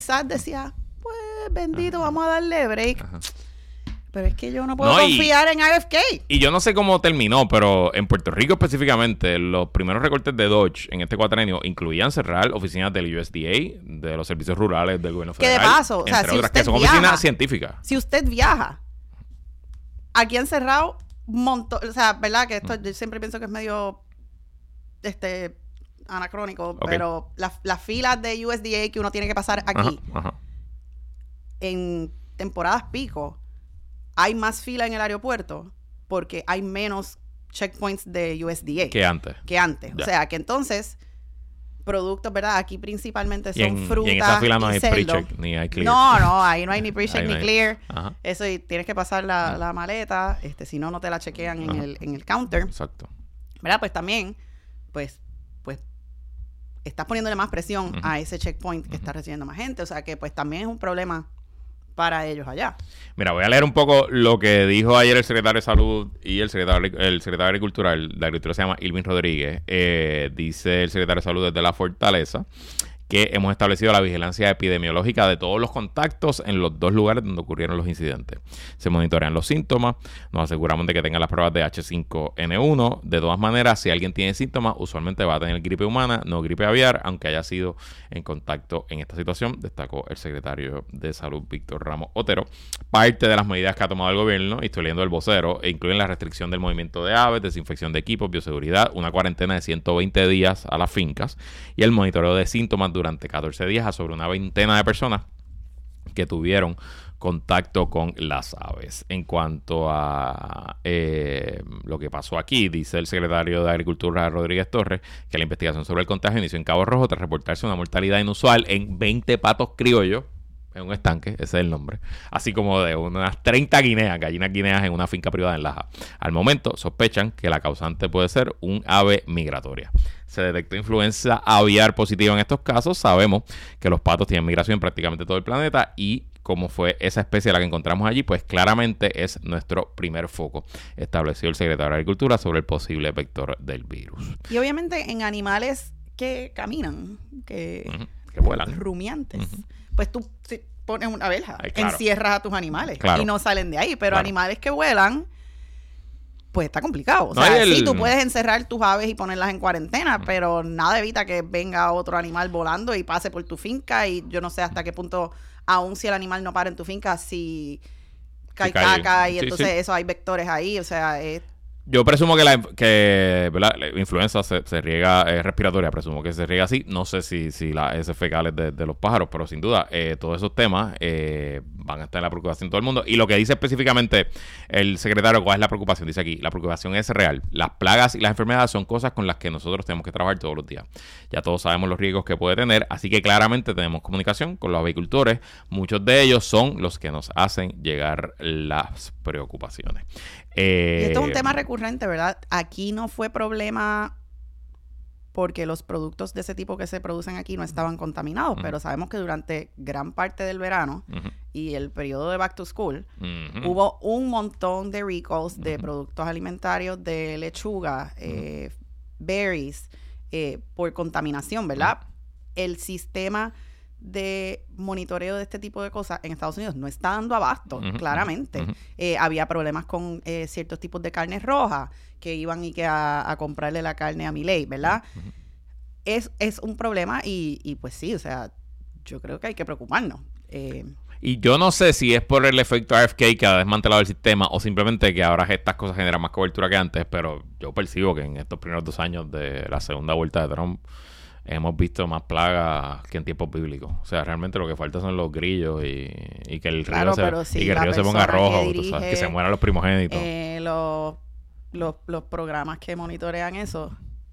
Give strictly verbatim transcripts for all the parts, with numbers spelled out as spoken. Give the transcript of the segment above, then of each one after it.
S A T decía, pues bendito, Ajá. vamos a darle break. Ajá. Pero es que yo no puedo no, confiar y, en R F K. Y yo no sé cómo terminó, pero en Puerto Rico específicamente, los primeros recortes de Dodge en este cuatrenio incluían cerrar oficinas del U S D A, de los servicios rurales del gobierno federal. Que de paso, o sea, entre si otras, usted que son viaja, oficinas científicas. Si usted viaja, aquí han cerrado un montón, o sea, ¿verdad? Que esto mm. yo siempre pienso que es medio este anacrónico, okay. pero las la filas de U S D A que uno tiene que pasar aquí, ajá, ajá. en temporadas pico, hay más fila en el aeropuerto porque hay menos checkpoints de U S D A. Que antes. Que antes. Ya. O sea, que entonces, productos, ¿verdad? Aquí principalmente son y en, frutas y en esa fila no y hay cerdo. pre-check ni hay clear. No, no, ahí no hay ni pre-check ni no clear. Ajá. Eso, y tienes que pasar la, la maleta, este, si no, no te la chequean en el, en el counter. Exacto. ¿Verdad? Pues también, pues, pues, estás poniéndole más presión uh-huh. a ese checkpoint que uh-huh. está recibiendo más gente. O sea, que pues también es un problema para ellos allá. Mira, voy a leer un poco lo que dijo ayer el secretario de Salud y el secretario, el secretario de Agricultura. El de Agricultura se llama Ilvin Rodríguez. Eh, dice el secretario de Salud desde la Fortaleza que hemos establecido la vigilancia epidemiológica de todos los contactos en los dos lugares donde ocurrieron los incidentes. Se monitorean los síntomas, nos aseguramos de que tengan las pruebas de H cinco N uno. De todas maneras, si alguien tiene síntomas, usualmente va a tener gripe humana, no gripe aviar, aunque haya sido en contacto en esta situación, destacó el secretario de Salud, Víctor Ramos Otero. Parte de las medidas que ha tomado el gobierno, y estoy leyendo el vocero, incluyen la restricción del movimiento de aves, desinfección de equipos, bioseguridad, una cuarentena de ciento veinte días a las fincas y el monitoreo de síntomas durante catorce días a sobre una veintena de personas que tuvieron contacto con las aves. En cuanto a eh, lo que pasó aquí, dice el secretario de Agricultura, Rodríguez Torres, que la investigación sobre el contagio inició en Cabo Rojo tras reportarse una mortalidad inusual en veinte patos criollos en un estanque, ese es el nombre, así como de unas treinta guineas, gallinas guineas en una finca privada en Laja. Al momento sospechan que la causante puede ser un ave migratoria. Se detectó influenza aviar positiva en estos casos. Sabemos que los patos tienen migración en prácticamente todo el planeta y como fue esa especie la que encontramos allí, pues claramente es nuestro primer foco, estableció el secretario de Agricultura sobre el posible vector del virus. Y obviamente en animales que caminan, que, uh-huh. que vuelan, rumiantes, uh-huh. pues tú si pones una verja, Ay, claro. encierras a tus animales claro. y no salen de ahí, pero claro. animales que vuelan, pues está complicado. O no, sea, el... sí, tú puedes encerrar tus aves y ponerlas en cuarentena, uh-huh. pero nada evita que venga otro animal volando y pase por tu finca y yo no sé hasta qué punto, aun si el animal no para en tu finca, si cae, cae. caca y sí, entonces sí. eso hay vectores ahí, o sea, es... Yo presumo que la, que, ¿verdad? la influenza se, se riega eh, respiratoria, presumo que se riega así. No sé si, si las heces fecales de, de los pájaros, pero sin duda eh, todos esos temas eh, van a estar en la preocupación de todo el mundo. Y lo que dice específicamente el secretario, ¿cuál es la preocupación? Dice aquí, la preocupación es real. Las plagas y las enfermedades son cosas con las que nosotros tenemos que trabajar todos los días. Ya todos sabemos los riesgos que puede tener, así que claramente tenemos comunicación con los avicultores. Muchos de ellos son los que nos hacen llegar las preocupaciones. Eh, y esto es un tema recurrente, ¿verdad? Aquí no fue problema porque los productos de ese tipo que se producen aquí no estaban contaminados, uh-huh. pero sabemos que durante gran parte del verano uh-huh. y el periodo de back to school uh-huh. hubo un montón de recalls uh-huh. de productos alimentarios, de lechuga, uh-huh. eh, berries, eh, por contaminación, ¿verdad? Uh-huh. El sistema de monitoreo de este tipo de cosas en Estados Unidos no está dando abasto, uh-huh, claramente. Uh-huh. Eh, había problemas con eh, ciertos tipos de carnes rojas que iban y que a, a comprarle la carne a Milei, ¿verdad? Uh-huh. Es, es un problema y, y pues sí, o sea, yo creo que hay que preocuparnos. Eh, y yo no sé si es por el efecto R F K que ha desmantelado el sistema o simplemente que ahora estas cosas generan más cobertura que antes, pero yo percibo que en estos primeros dos años de la segunda vuelta de Trump hemos visto más plagas que en tiempos bíblicos. O sea, realmente lo que falta son los grillos y, y que el río, claro, se, sí, y que el río se ponga rojo, que, dirige, tú sabes, que se mueran los primogénitos. Eh, los, los, los programas que monitorean eso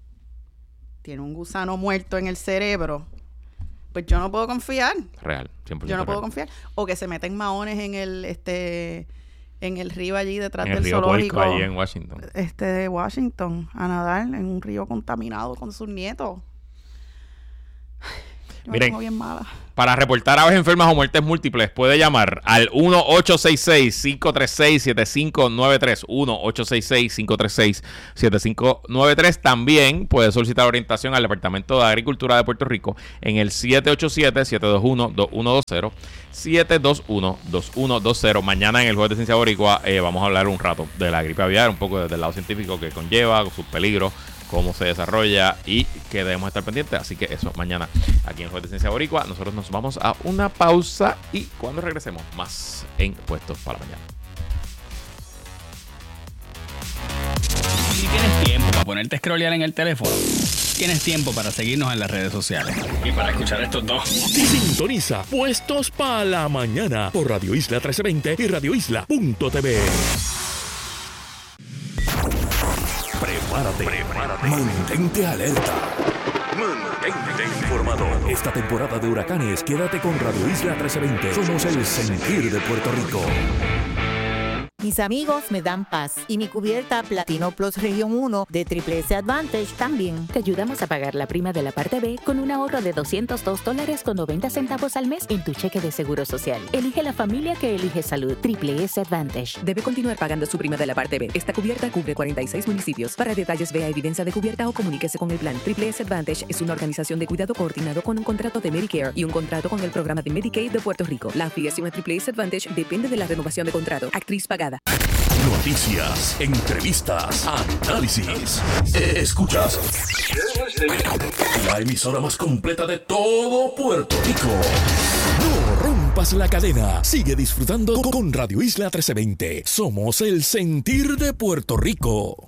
tienen un gusano muerto en el cerebro. Pues yo no puedo confiar. Real, cien por ciento Yo no real. puedo confiar. O que se meten maones en el este en el río allí detrás en del el río zoológico. Puerco, allí en Washington. Este de Washington, a nadar en un río contaminado con sus nietos. Yo Miren, me pongo bien mala. Para reportar aves enfermas o muertes múltiples, puede llamar al uno ocho seis seis, cinco tres seis, siete cinco nueve tres. uno ocho seis seis, cinco tres seis, siete cinco nueve tres. También puede solicitar orientación al Departamento de Agricultura de Puerto Rico en el siete ocho siete, siete dos uno, dos uno dos cero. siete dos uno, dos uno dos cero. Mañana en el Jueves de Ciencia Boricua eh, vamos a hablar un rato de la gripe aviar, un poco desde el lado científico que conlleva, sus peligros, cómo se desarrolla y que debemos estar pendientes. Así que eso, mañana aquí en el Jueves de Ciencia Boricua. Nosotros nos vamos a una pausa y cuando regresemos, más en Puestos para la Mañana. Si tienes tiempo para ponerte a scrollear en el teléfono, tienes tiempo para seguirnos en las redes sociales y para escuchar estos dos. Sintoniza Puestos para la Mañana por Radio Isla trece veinte y radio isla punto t v. Prepárate, prepárate, mantente alerta, mantente informado. Esta temporada de huracanes, quédate con Radio Isla trece veinte. Somos el sentir de Puerto Rico. Mis amigos me dan paz y mi cubierta Platino Plus Región uno de Triple S Advantage también. Te ayudamos a pagar la prima de la parte B con un ahorro de doscientos dos dólares con noventa centavos al mes en tu cheque de seguro social. Elige la familia que elige salud. Triple S Advantage. Debe continuar pagando su prima de la parte B. Esta cubierta cubre cuarenta y seis municipios. Para detalles, vea evidencia de cubierta o comuníquese con el plan. Triple S Advantage es una organización de cuidado coordinado con un contrato de Medicare y un contrato con el programa de Medicaid de Puerto Rico. La afiliación a Triple S Advantage depende de la renovación de contrato. Actriz pagada. Noticias, entrevistas, análisis. Escuchas la emisora más completa de todo Puerto Rico. No rompas la cadena. Sigue disfrutando con Radio Isla trece veinte. Somos el sentir de Puerto Rico.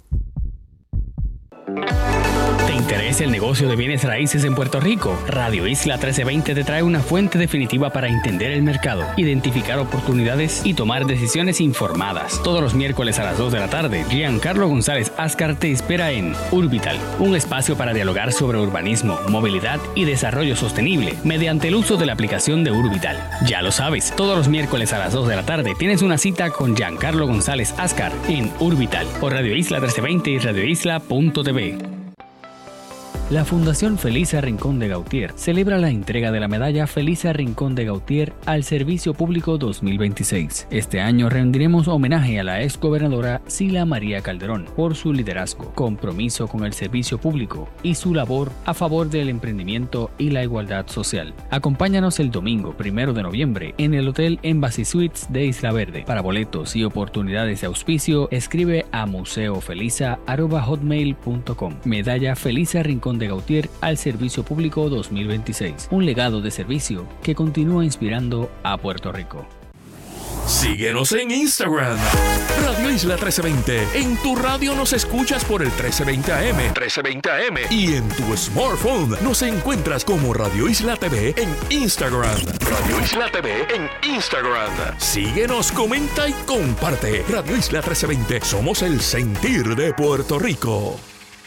¿Te interesa el negocio de bienes raíces en Puerto Rico? Radio Isla trece veinte te trae una fuente definitiva para entender el mercado, identificar oportunidades y tomar decisiones informadas. Todos los miércoles a las dos de la tarde, Giancarlo González Ascar te espera en Urbital, un espacio para dialogar sobre urbanismo, movilidad y desarrollo sostenible mediante el uso de la aplicación de Urbital. Ya lo sabes, todos los miércoles a las dos de la tarde tienes una cita con Giancarlo González Ascar en Urbital por Radio Isla trece veinte y radio isla punto t v. La Fundación Felisa Rincón de Gautier celebra la entrega de la medalla Felisa Rincón de Gautier al Servicio Público dos mil veintiséis. Este año rendiremos homenaje a la exgobernadora Sila María Calderón por su liderazgo, compromiso con el servicio público y su labor a favor del emprendimiento y la igualdad social. Acompáñanos el domingo primero de noviembre en el Hotel Embassy Suites de Isla Verde. Para boletos y oportunidades de auspicio, escribe a museofelisa arroba hotmail punto com. Medalla Felisa Rincón de Gautier al Servicio Público dos mil veintiséis. Un legado de servicio que continúa inspirando a Puerto Rico. Síguenos en Instagram, Radio Isla trece veinte. En tu radio nos escuchas por el trece veinte A M. trece veinte A M. Y en tu smartphone nos encuentras como Radio Isla T V en Instagram. Radio Isla T V en Instagram. Síguenos, comenta y comparte. Radio Isla trece veinte. Somos el sentir de Puerto Rico.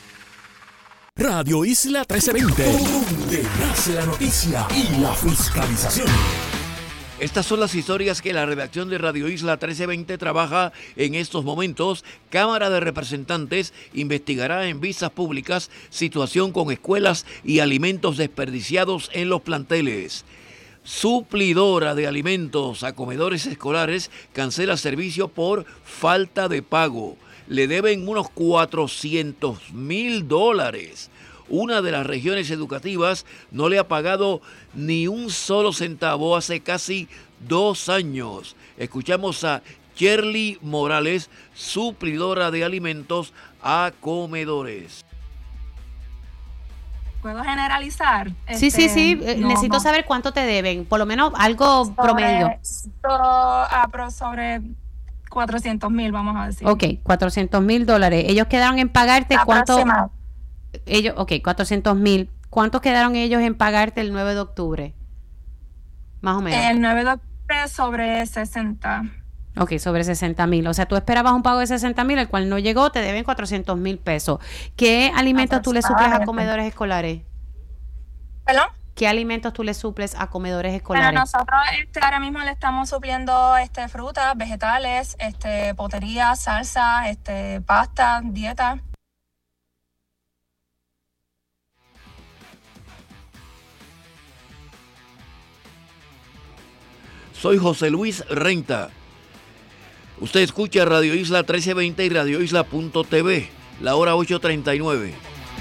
Radio Isla trece veinte, donde nace la noticia y la fiscalización. Estas son las historias que la redacción de Radio Isla trece veinte trabaja en estos momentos. Cámara de Representantes investigará en vistas públicas situación con escuelas y alimentos desperdiciados en los planteles. Suplidora de alimentos a comedores escolares cancela servicio por falta de pago. Le deben unos cuatrocientos mil dólares. Una de las regiones educativas no le ha pagado ni un solo centavo hace casi dos años. Escuchamos a Shirley Morales, suplidora de alimentos a comedores. ¿Puedo generalizar? Sí, este, sí, sí. no, Necesito no. saber cuánto te deben. Por lo menos algo sobre, promedio. So, ah, pero sobre cuatrocientos mil, vamos a decir. Ok, cuatrocientos mil dólares. Ellos quedaron en pagarte cuánto. Aproximado. Ellos, ok, cuatrocientos mil. ¿Cuántos quedaron ellos en pagarte el nueve de octubre? Más o menos. El nueve de octubre sobre sesenta. Ok, sobre sesenta mil. O sea, tú esperabas un pago de sesenta mil, el cual no llegó, te deben cuatrocientos mil pesos. ¿Qué alimentos tú le suples a comedores escolares? ¿Perdón? ¿Qué alimentos tú le suples a comedores Bueno, escolares? nosotros este, ahora mismo le estamos supliendo este, frutas, vegetales, este, potería, salsa, este, pasta, dieta. Soy José Luis Renta. Usted escucha Radio Isla trece veinte y Radio Isla punto t v, la hora ocho treinta y nueve.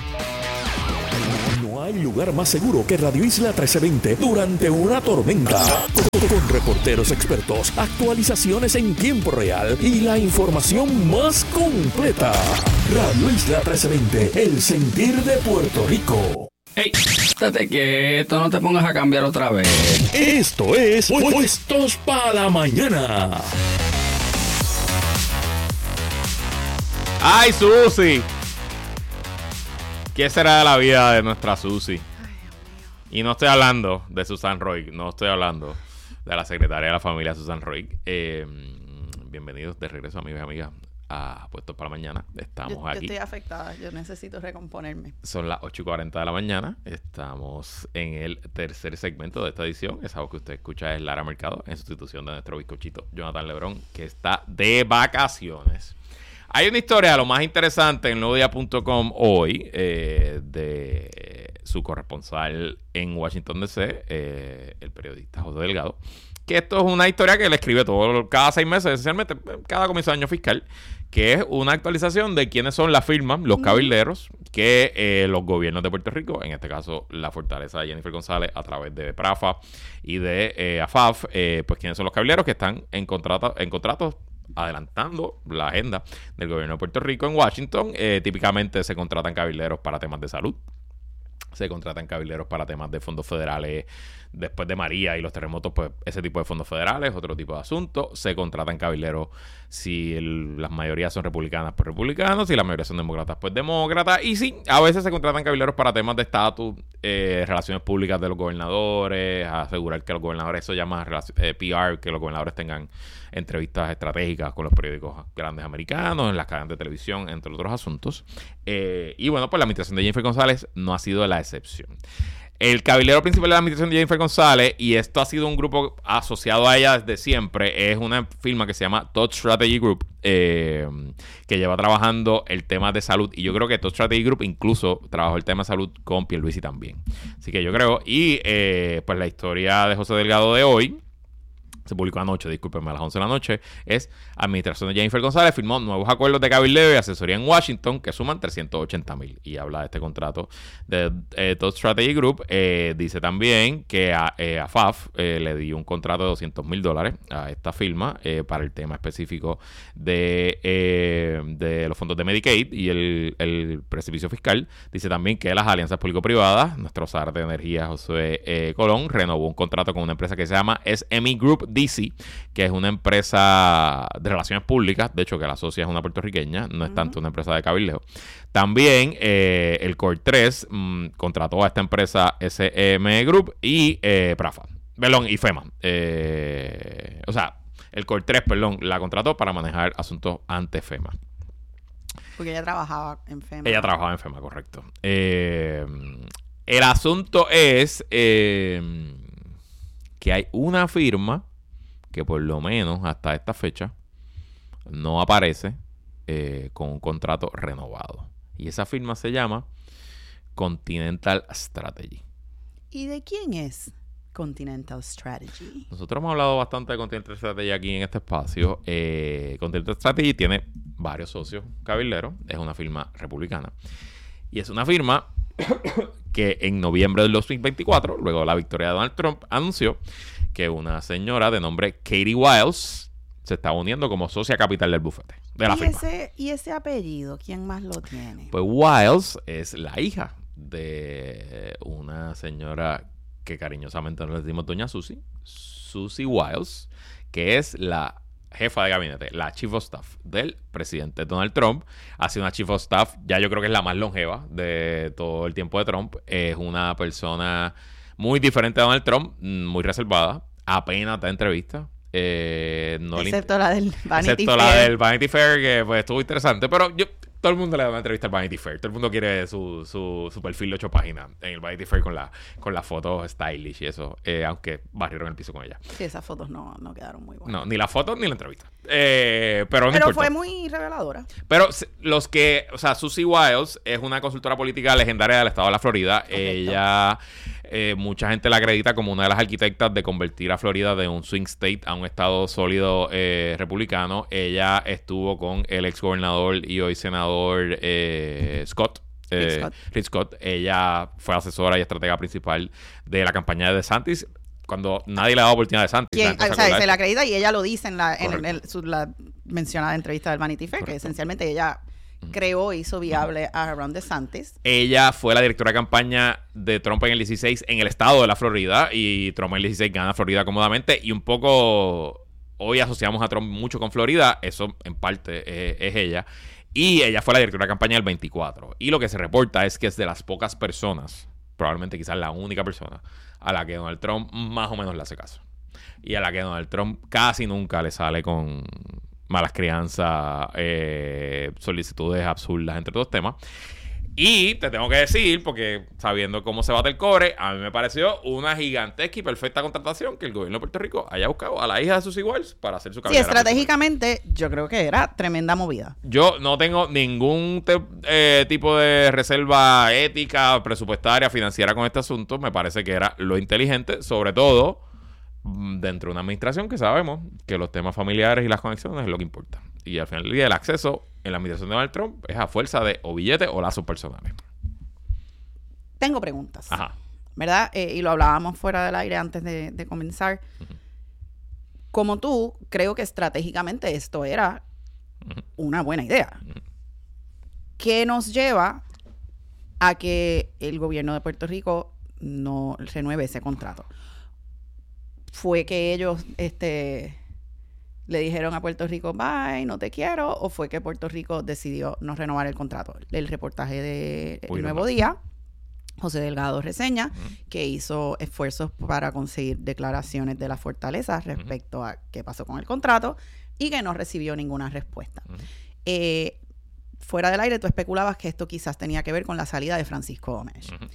No hay lugar más seguro que Radio Isla trece veinte durante una tormenta. Con reporteros expertos, actualizaciones en tiempo real y la información más completa. Radio Isla trece veinte, el sentir de Puerto Rico. ¡Ey! Estate quieto, no te pongas a cambiar otra vez. Esto es Puestos para la Mañana. ¡Ay, Susi! ¿Qué será de la vida de nuestra Susi? Y no estoy hablando de Susan Roy, no estoy hablando de la secretaria de la familia Susan Roy. Eh, bienvenidos de regreso, amigos y amigas, a Puestos para la Mañana. Estamos yo, aquí. Yo estoy afectada, yo necesito recomponerme. Son las ocho y cuarenta de la mañana. Estamos en el tercer segmento de esta edición. Esa voz que usted escucha es Lara Mercado, en sustitución de nuestro bizcochito Jonathan Lebrón, que está de vacaciones. Hay una historia, lo más interesante, en nuevo día punto com hoy, eh, de su corresponsal en Washington D C, eh, el periodista José Delgado, que esto es una historia que le escribe todo, cada seis meses, esencialmente, cada comienzo de año fiscal, que es una actualización de quiénes son las firmas, los cabilderos, que eh, los gobiernos de Puerto Rico, en este caso la fortaleza de Jennifer González, a través de PRAFA y de eh, A F A F, eh, pues quiénes son los cabilderos que están en, contrato, en contratos adelantando la agenda del gobierno de Puerto Rico en Washington. Eh, típicamente se contratan cabilderos para temas de salud, se contratan cabilderos para temas de fondos federales después de María y los terremotos, pues ese tipo de fondos federales, otro tipo de asuntos. Se contratan cabilderos si el, las mayorías son republicanas, pues republicanos, si la mayoría son demócratas, pues demócratas. Y sí, a veces se contratan cabilderos para temas de estatus, eh, relaciones públicas de los gobernadores, asegurar que los gobernadores, eso llama eh, P R, que los gobernadores tengan entrevistas estratégicas con los periódicos grandes americanos, en las cadenas de televisión, entre otros asuntos. Eh, y bueno, pues la administración de Jennifer González no ha sido la excepción. El cabildero principal de la administración de Jennifer González, y esto ha sido un grupo asociado a ella desde siempre, es una firma que se llama Todd Strategy Group, eh, que lleva trabajando el tema de salud. Y yo creo que Todd Strategy Group incluso trabajó el tema de salud con Pierluisi también. Así que yo creo, y eh, pues la historia de José Delgado de hoy, se publicó anoche, discúlpenme, a las once de la noche, es administración de Jennifer González firmó nuevos acuerdos de cabildeo y asesoría en Washington que suman trescientos ochenta mil. Y habla de este contrato de eh, Todd Strategy Group. Eh, dice también que a, eh, a F A F eh, le dio un contrato de doscientos mil dólares a esta firma eh, para el tema específico de, eh, de los fondos de Medicaid y el, el precipicio fiscal. Dice también que las alianzas público-privadas, nuestro S A R de energía José eh, Colón, renovó un contrato con una empresa que se llama S M E Group D C, que es una empresa de relaciones públicas, de hecho que la socia es una puertorriqueña, no es uh-huh. tanto una empresa de cabildeo. También eh, el Core tres mmm, contrató a esta empresa S M E Group y eh, PRAFA, perdón, y FEMA. Eh, o sea, el Core tres, perdón, la contrató para manejar asuntos ante FEMA. Porque ella trabajaba en FEMA. Ella trabajaba en FEMA, correcto. Eh, el asunto es eh, que hay una firma que por lo menos hasta esta fecha no aparece eh, con un contrato renovado. Y esa firma se llama Continental Strategy. ¿Y de quién es Continental Strategy? Nosotros hemos hablado bastante de Continental Strategy aquí en este espacio. Eh, Continental Strategy tiene varios socios cabilderos. Es una firma republicana. Y es una firma que en noviembre del dos mil veinticuatro, luego de la victoria de Donald Trump, anunció que una señora de nombre Katie Wiles se está uniendo como socia capital del bufete de la ¿Y firma. Ese, ¿Y ese apellido? ¿Quién más lo tiene? Pues Wiles es la hija de una señora que cariñosamente nos decimos doña Susie, Susie Wiles, que es la jefa de gabinete, la Chief of Staff del presidente Donald Trump. Ha sido una Chief of Staff, ya yo creo que es la más longeva de todo el tiempo de Trump. Es una persona muy diferente a Donald Trump, muy reservada, apenas da entrevistas. Eh, no excepto le, la del Vanity excepto Fair. la del Vanity Fair, que pues estuvo interesante, pero yo todo el mundo le da una entrevista al Vanity Fair. Todo el mundo quiere su, su, su perfil de ocho páginas en el Vanity Fair con la con las fotos stylish y eso, eh, aunque barrieron el piso con ella. Sí, esas fotos no, no quedaron muy buenas. No, ni las fotos ni la entrevista. Eh, pero no pero importa. Fue muy reveladora. Pero los que, o sea, Susie Wiles es una consultora política legendaria del estado de la Florida. Correcto. Ella Eh, mucha gente la acredita como una de las arquitectas de convertir a Florida de un swing state a un estado sólido eh, republicano. Ella estuvo con el ex gobernador y hoy senador eh, Scott. Eh, Rick Scott. Rick Scott. Ella fue asesora y estratega principal de la campaña de DeSantis cuando nadie le ha dado oportunidad a DeSantis. ¿Quién? O sea, se la acredita y ella lo dice en la, en, en el, su, la mencionada entrevista del Vanity Fair, Correcto. Que esencialmente ella creó e hizo viable a Ron DeSantis. Ella fue la directora de campaña de Trump en el dieciséis en el estado de la Florida y Trump en el dieciséis gana Florida cómodamente y un poco hoy asociamos a Trump mucho con Florida, eso en parte eh, es ella. Y ella fue la directora de campaña del veinticuatro. Y lo que se reporta es que es de las pocas personas, probablemente quizás la única persona, a la que Donald Trump más o menos le hace caso. Y a la que Donald Trump casi nunca le sale con malas crianzas, eh, solicitudes absurdas, entre otros temas. Y te tengo que decir, porque sabiendo cómo se bate el cobre, a mí me pareció una gigantesca y perfecta contratación que el gobierno de Puerto Rico haya buscado a la hija de Susie Wiles para hacer su cabellera. Sí, estratégicamente yo creo que era tremenda movida. Yo no tengo ningún te, eh, tipo de reserva ética, presupuestaria, financiera con este asunto. Me parece que era lo inteligente, sobre todo dentro de una administración que sabemos que los temas familiares y las conexiones es lo que importa. Y al final del día el acceso en la administración de Donald Trump es a fuerza de o billetes o lazos personales. Tengo preguntas. Ajá. ¿Verdad? Eh, y lo hablábamos fuera del aire antes de, de comenzar. Uh-huh. Como tú, creo que estratégicamente esto era uh-huh. una buena idea. Uh-huh. ¿Qué nos lleva a que el gobierno de Puerto Rico no renueve ese contrato? ¿Fue que ellos este, le dijeron a Puerto Rico, bye, no te quiero? ¿O fue que Puerto Rico decidió no renovar el contrato? El reportaje de El Nuevo Día, José Delgado reseña uh-huh. que hizo esfuerzos para conseguir declaraciones de la fortaleza respecto uh-huh. a qué pasó con el contrato y que no recibió ninguna respuesta. Uh-huh. Eh, fuera del aire, tú especulabas que esto quizás tenía que ver con la salida de Francisco Gómez. Uh-huh.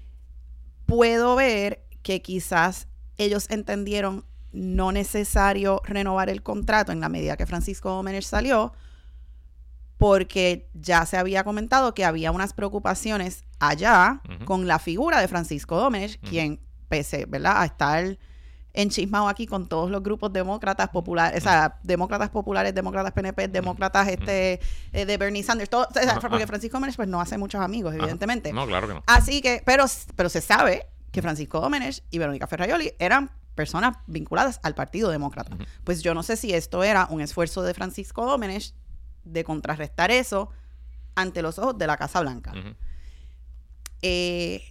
Puedo ver que quizás ellos entendieron no necesario renovar el contrato en la medida que Francisco Gómez salió, porque ya se había comentado que había unas preocupaciones allá uh-huh. con la figura de Francisco Gómez, uh-huh. quien, pese, ¿verdad?, a estar enchismado aquí con todos los grupos demócratas populares, uh-huh. o sea, demócratas populares, demócratas P N P, demócratas uh-huh. este eh, de Bernie Sanders, todo, o sea, uh-huh. porque Francisco Gómez pues no hace muchos amigos, evidentemente. Uh-huh. No, claro que no. Así que, pero, pero se sabe que Francisco Gómez y Verónica Ferraioli eran personas vinculadas al Partido Demócrata. Uh-huh. Pues yo no sé si esto era un esfuerzo de Francisco Gómez de contrarrestar eso ante los ojos de la Casa Blanca. Uh-huh. Eh,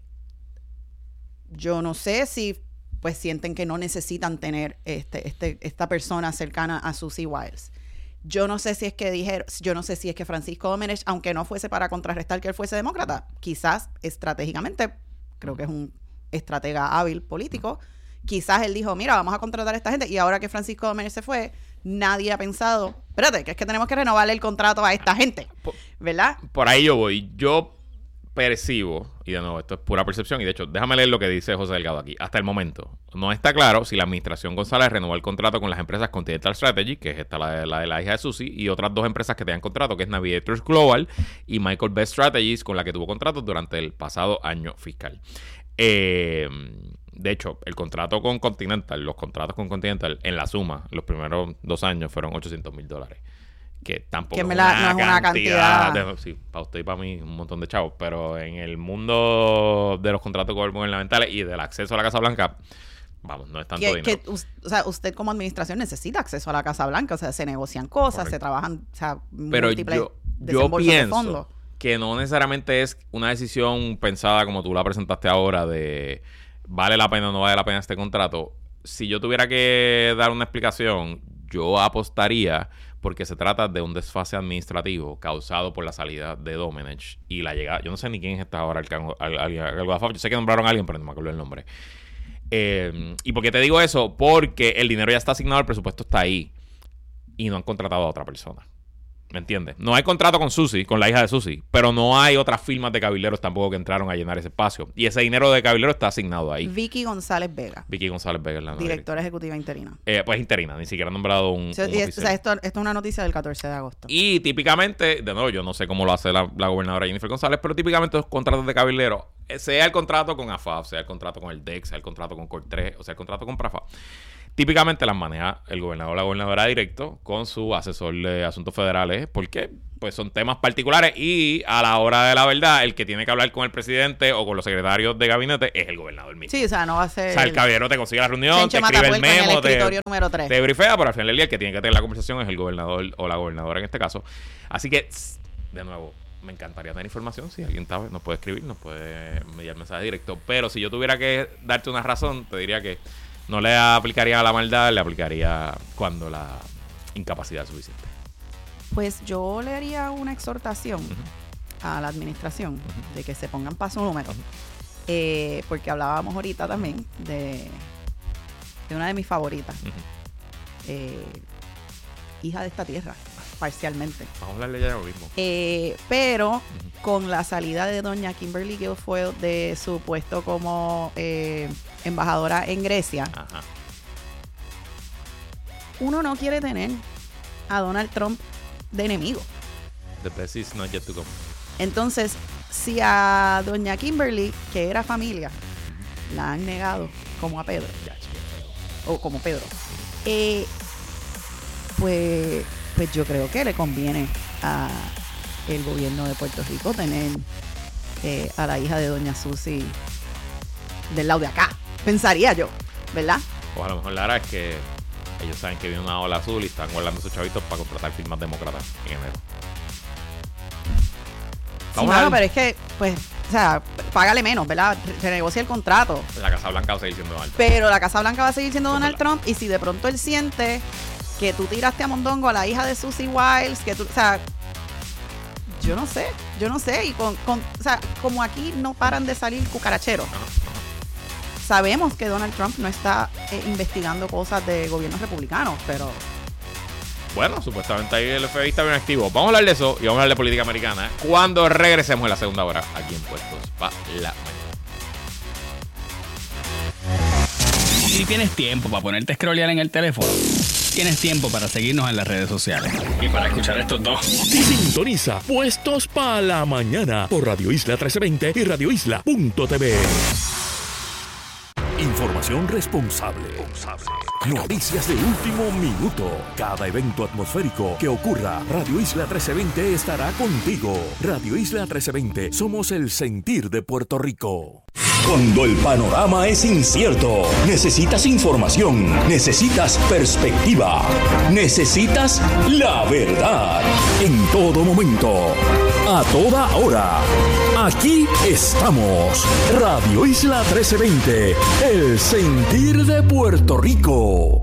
yo no sé si pues sienten que no necesitan tener este, este, esta persona cercana a Susie Wiles. Yo no sé si es que dijeron, yo no sé si es que Francisco Gómez, aunque no fuese para contrarrestar que él fuese demócrata, quizás estratégicamente, creo que es un estratega hábil político, quizás él dijo, mira, vamos a contratar a esta gente, y ahora que Francisco Gómez se fue, nadie ha pensado, espérate, que es que tenemos que renovarle el contrato a esta gente, ¿verdad? Por ahí yo voy. Yo percibo, y de nuevo, esto es pura percepción, y de hecho, déjame leer lo que dice José Delgado aquí. Hasta el momento, no está claro si la administración González renovó el contrato con las empresas Continental Strategy, que es esta la de la, de la hija de Susie, y otras dos empresas que tenían contrato, que es Navigators Global y Michael Best Strategies, con la que tuvo contratos durante el pasado año fiscal. Eh, de hecho, el contrato con Continental, los contratos con Continental, en la suma, los primeros dos años fueron ochocientos mil dólares. Que tampoco que me la, es una no es una cantidad. cantidad. De, sí, para usted y para mí, un montón de chavos. Pero en el mundo de los contratos gubernamentales y del acceso a la Casa Blanca, vamos, no es tanto que, dinero. Que, o sea, usted como administración necesita acceso a la Casa Blanca. O sea, se negocian cosas, Correcto. Se trabajan, o sea, pero múltiples yo, desembolsos yo de pienso fondos. Que no necesariamente es una decisión pensada como tú la presentaste ahora de vale la pena o no vale la pena este contrato. Si yo tuviera que dar una explicación, yo apostaría porque se trata de un desfase administrativo causado por la salida de Domenech y la llegada, yo no sé ni quién es esta ahora al cargo, al, al, al, al, yo sé que nombraron a alguien, pero no me acuerdo el nombre. Eh, ¿Y por qué te digo eso? Porque el dinero ya está asignado, el presupuesto está ahí y no han contratado a otra persona. ¿Me entiendes? No hay contrato con Susie, con la hija de Susie, pero no hay otras firmas de cabilderos tampoco que entraron a llenar ese espacio. Y ese dinero de cabildero está asignado ahí. Vicky González Vega. Vicky González Vega es la directora ejecutiva interina. Eh, pues interina, ni siquiera han nombrado un, o sea, un y es, o sea, esto, esto es una noticia del catorce de agosto. Y típicamente, de nuevo, yo no sé cómo lo hace la, la gobernadora Jennifer González, pero típicamente los contratos de cabildero sea el contrato con A F A P, sea el contrato con el D E C, sea el contrato con Cortres, o sea el contrato con Prafa, típicamente las maneja el gobernador o la gobernadora directo con su asesor de asuntos federales, porque pues son temas particulares y a la hora de la verdad el que tiene que hablar con el presidente o con los secretarios de gabinete es el gobernador mismo. Sí, o sea, no va a ser... O sea, el caballero te consigue la reunión, te escribe el memo, te, te brifea, pero al final del día el que tiene que tener la conversación es el gobernador o la gobernadora en este caso. Así que, de nuevo, me encantaría tener información. Si alguien sabe, nos puede escribir, nos puede enviar mensaje directo. Pero si yo tuviera que darte una razón, te diría que no le aplicaría la maldad, le aplicaría cuando la incapacidad es suficiente. Pues yo le haría una exhortación uh-huh. a la administración uh-huh. de que se pongan paso número. Uh-huh. Eh, porque hablábamos ahorita también de, de una de mis favoritas. Uh-huh. Eh, hija de esta tierra, parcialmente. Vamos a hablarle ya de lo mismo. Eh, pero uh-huh. con la salida de doña Kimberly Guilfoyle de su puesto como eh, embajadora en Grecia, Ajá. uno no quiere tener a Donald Trump de enemigo. The best is not yet to come. Entonces, si a doña Kimberly, que era familia, la han negado como a Pedro, o como Pedro, eh, pues, pues yo creo que le conviene a el gobierno de Puerto Rico tener eh, a la hija de doña Susi del lado de acá, pensaría yo, ¿verdad? O a lo mejor Lara es que ellos saben que viene una ola azul y están guardando sus chavitos para contratar firmas demócratas en enero. Sí, mano, pero es que, pues, o sea, págale menos, ¿verdad? Renegocia el contrato. La Casa Blanca va a seguir siendo Donald Trump. Pero la Casa Blanca va a seguir siendo Donald Trump, y si de pronto él siente que tú tiraste a mondongo a la hija de Susie Wiles, que tú, o sea, yo no sé, yo no sé, y con, con o sea, como aquí no paran de salir cucaracheros. Ajá, ajá. Sabemos que Donald Trump no está eh, investigando cosas de gobiernos republicanos, pero... Bueno, supuestamente ahí el F B I está bien activo. Vamos a hablar de eso y vamos a hablar de política americana cuando regresemos en la segunda hora aquí en Puestos para la Mañana. Si tienes tiempo para ponerte a scrollear en el teléfono, tienes tiempo para seguirnos en las redes sociales y para escuchar estos dos. Sintoniza Puestos para la Mañana por Radio Isla trece veinte y radio isla punto t v. Información responsable. Noticias de último minuto. Cada evento atmosférico que ocurra, Radio Isla trece veinte estará contigo. Radio Isla trece veinte, somos el sentir de Puerto Rico. Cuando el panorama es incierto, necesitas información, necesitas perspectiva, necesitas la verdad. En todo momento, a toda hora. Aquí estamos. Radio Isla trece veinte, el sentir de Puerto Rico.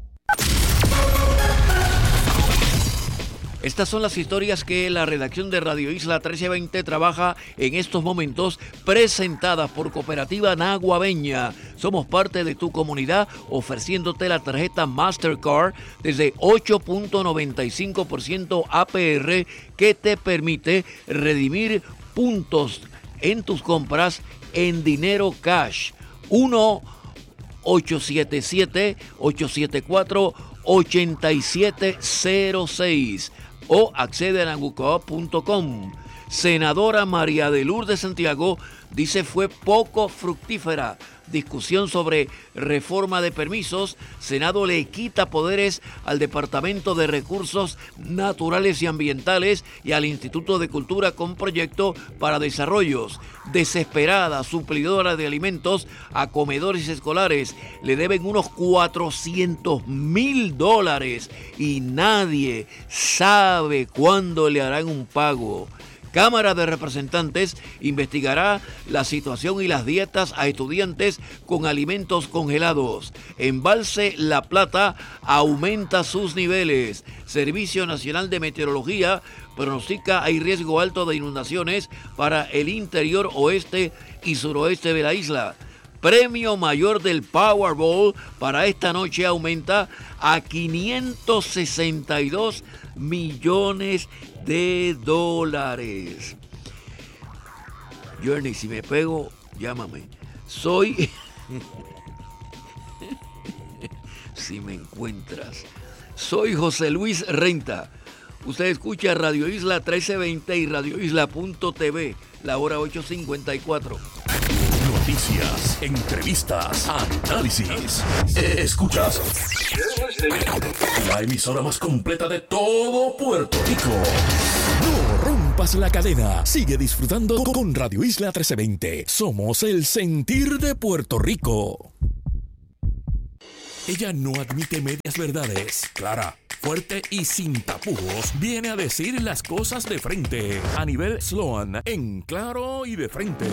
Estas son las historias que la redacción de Radio Isla trece veinte trabaja en estos momentos, presentadas por Cooperativa Naguabeña. Somos parte de tu comunidad, ofreciéndote la tarjeta Mastercard desde ocho punto noventa y cinco por ciento A P R, que te permite redimir puntos en tus compras en dinero cash. uno ocho siete siete, ocho siete cuatro, ocho siete cero seis o accede a nagucoop punto com. Senadora María de Lourdes Santiago dice fue poco fructífera discusión sobre reforma de permisos. Senado le quita poderes al Departamento de Recursos Naturales y Ambientales y al Instituto de Cultura con proyecto para desarrollos. Desesperada, suplidora de alimentos a comedores escolares le deben unos cuatrocientos mil dólares y nadie sabe cuándo le harán un pago. Cámara de Representantes investigará la situación y las dietas a estudiantes con alimentos congelados. Embalse La Plata aumenta sus niveles. Servicio Nacional de Meteorología pronostica hay riesgo alto de inundaciones para el interior oeste y suroeste de la isla. Premio mayor del Powerball para esta noche aumenta a quinientos sesenta y dos millones de dólares. Journey, si me pego, llámame. Soy... si me encuentras. Soy José Luis Renta. Usted escucha Radio Isla trece veinte y radio isla punto t v, la hora ocho cincuenta y cuatro. Noticias, entrevistas, análisis. Escuchas la emisora más completa de todo Puerto Rico. No rompas la cadena. Sigue disfrutando con Radio Isla trece veinte. Somos el sentir de Puerto Rico. Ella no admite medias verdades. Clara, fuerte y sin tapujos, viene a decir las cosas de frente. A nivel Sloan, en claro y de frente.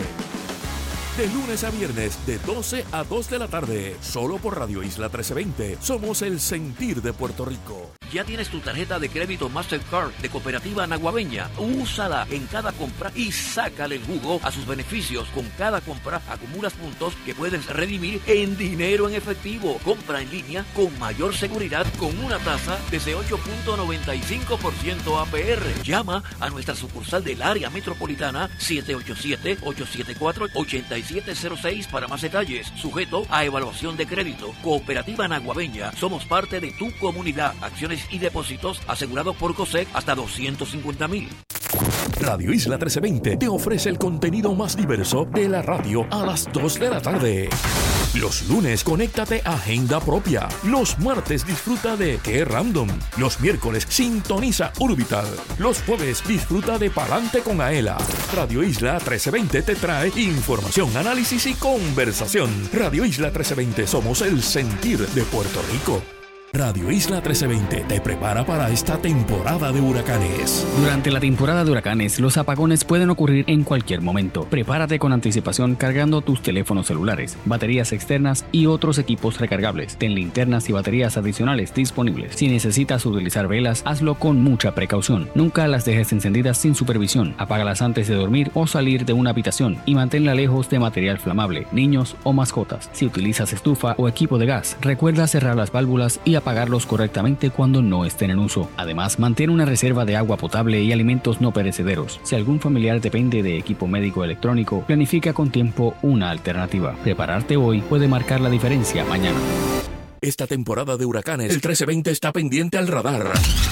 De lunes a viernes, de doce a dos de la tarde, solo por Radio Isla trece veinte. Somos el sentir de Puerto Rico. ¿Ya tienes tu tarjeta de crédito Mastercard de Cooperativa Naguabeña? Úsala en cada compra y sácale el jugo a sus beneficios. Con cada compra acumulas puntos que puedes redimir en dinero en efectivo. Compra en línea con mayor seguridad con una tasa desde ocho punto noventa y cinco por ciento A P R. Llama a nuestra sucursal del área metropolitana siete ocho siete, ocho siete cuatro, ocho siete cero seis para más detalles. Sujeto a evaluación de crédito. Cooperativa Naguabeña. Somos parte de tu comunidad. Acciones y depósitos asegurados por COSEC hasta doscientos cincuenta mil. Radio Isla trece veinte te ofrece el contenido más diverso de la radio a las dos de la tarde. Los lunes, conéctate a Agenda Propia. Los martes, disfruta de Qué Random. Los miércoles, sintoniza Urbital. Los jueves, disfruta de Palante con Aela. Radio Isla trece veinte te trae información, análisis y conversación. Radio Isla trece veinte, somos el sentir de Puerto Rico. Radio Isla trece veinte te prepara para esta temporada de huracanes. Durante la temporada de huracanes, los apagones pueden ocurrir en cualquier momento. Prepárate con anticipación cargando tus teléfonos celulares, baterías externas y otros equipos recargables. Ten linternas y baterías adicionales disponibles. Si necesitas utilizar velas, hazlo con mucha precaución. Nunca las dejes encendidas sin supervisión. Apágalas antes de dormir o salir de una habitación y manténla lejos de material flamable, niños o mascotas. Si utilizas estufa o equipo de gas, recuerda cerrar las válvulas y apagarlos correctamente cuando no estén en uso. Además, mantén una reserva de agua potable y alimentos no perecederos. Si algún familiar depende de equipo médico electrónico, planifica con tiempo una alternativa. Prepararte hoy puede marcar la diferencia mañana. Esta temporada de huracanes, el trece veinte está pendiente al radar.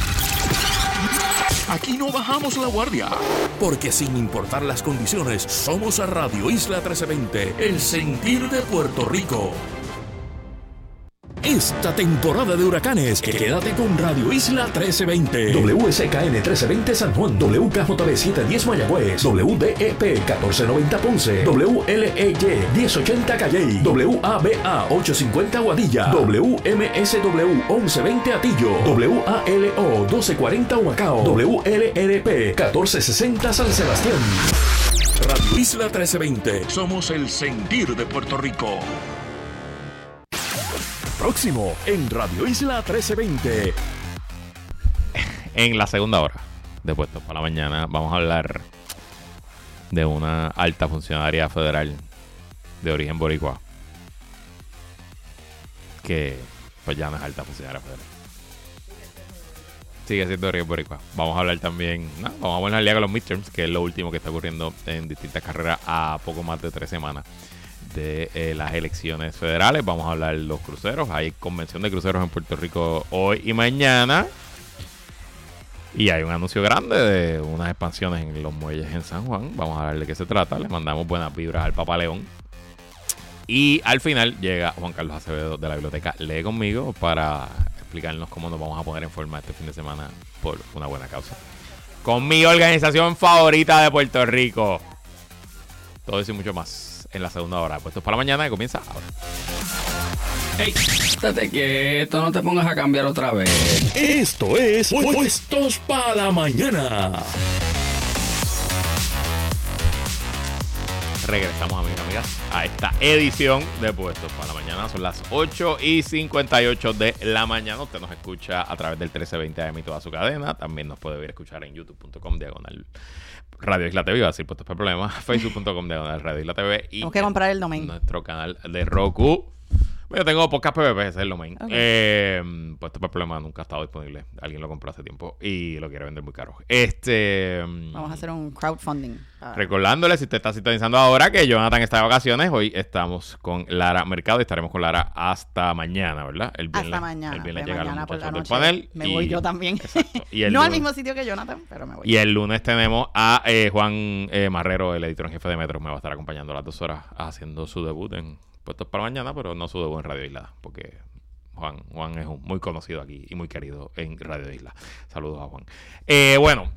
Aquí no bajamos la guardia, porque sin importar las condiciones, somos a Radio Isla trece veinte, el sentir de Puerto Rico. Esta temporada de huracanes, quédate con Radio Isla trece veinte. W S K N trece veinte San Juan, W K J B setecientos diez Mayagüez, W D E P catorce noventa Ponce, W L E Y diez ochenta Calley, W A B A ochocientos cincuenta Guadilla, W M S W once veinte Atillo, W A L O doce cuarenta Humacao, W L R P catorce sesenta San Sebastián. Radio Isla trece veinte, somos el sentir de Puerto Rico. Próximo en Radio Isla trece veinte. En la segunda hora de Puestos para la Mañana vamos a hablar de una alta funcionaria federal de origen boricua que pues ya no es alta funcionaria federal, sigue siendo de origen boricua. Vamos a hablar también, no, vamos a poner al día con los midterms, que es lo último que está ocurriendo en distintas carreras a poco más de tres semanas de eh, las elecciones federales. Vamos a hablar de los cruceros. Hay convención de cruceros en Puerto Rico hoy y mañana. Y hay un anuncio grande de unas expansiones en los muelles en San Juan. Vamos a hablar de qué se trata. Le mandamos buenas vibras al Papa León. Y al final llega Juan Carlos Acevedo de la biblioteca Lee Conmigo para explicarnos cómo nos vamos a poner en forma este fin de semana por una buena causa, con mi organización favorita de Puerto Rico. Todo eso y mucho más en la segunda hora. Puestos para la Mañana, que comienza ahora. ¡Ey! Estate quieto, no te pongas a cambiar otra vez. Esto es Puestos para la Mañana. Regresamos, amigos y amigas, a esta edición de Puestos para la Mañana. Son las ocho y cincuenta y ocho de la mañana. Usted nos escucha a través del trece veinte A M y toda su cadena. También nos puede ver escuchar en youtube punto com diagonal Radio Isla T V, iba a decir Puestos para Problemas, facebook punto com diagonal Radio Isla T V y tenemos que comprar el domain. Nuestro canal de Roku. Yo tengo podcast P V P, ese es lo main. Okay. Eh, pues este problema nunca ha estado disponible. Alguien lo compró hace tiempo y lo quiere vender muy caro. Este Vamos a hacer un crowdfunding. Ah. Recordándole, si te estás sintonizando ahora, que Jonathan está de vacaciones. Hoy estamos con Lara Mercado y estaremos con Lara hasta mañana, ¿verdad? El viernes, hasta mañana. El viernes de llegan mañana los por la muchachos noche. del panel. Me y, voy yo también. Exacto. Y el no lunes, al mismo sitio que Jonathan, pero me voy. Y el lunes tenemos a eh, Juan eh, Marrero, el editor en jefe de Metro. Me va a estar acompañando las dos horas haciendo su debut en Puestos para Mañana, pero no su debut en Radio Isla, porque Juan, Juan es un, muy conocido aquí y muy querido en Radio Isla. Saludos a Juan. Eh, bueno,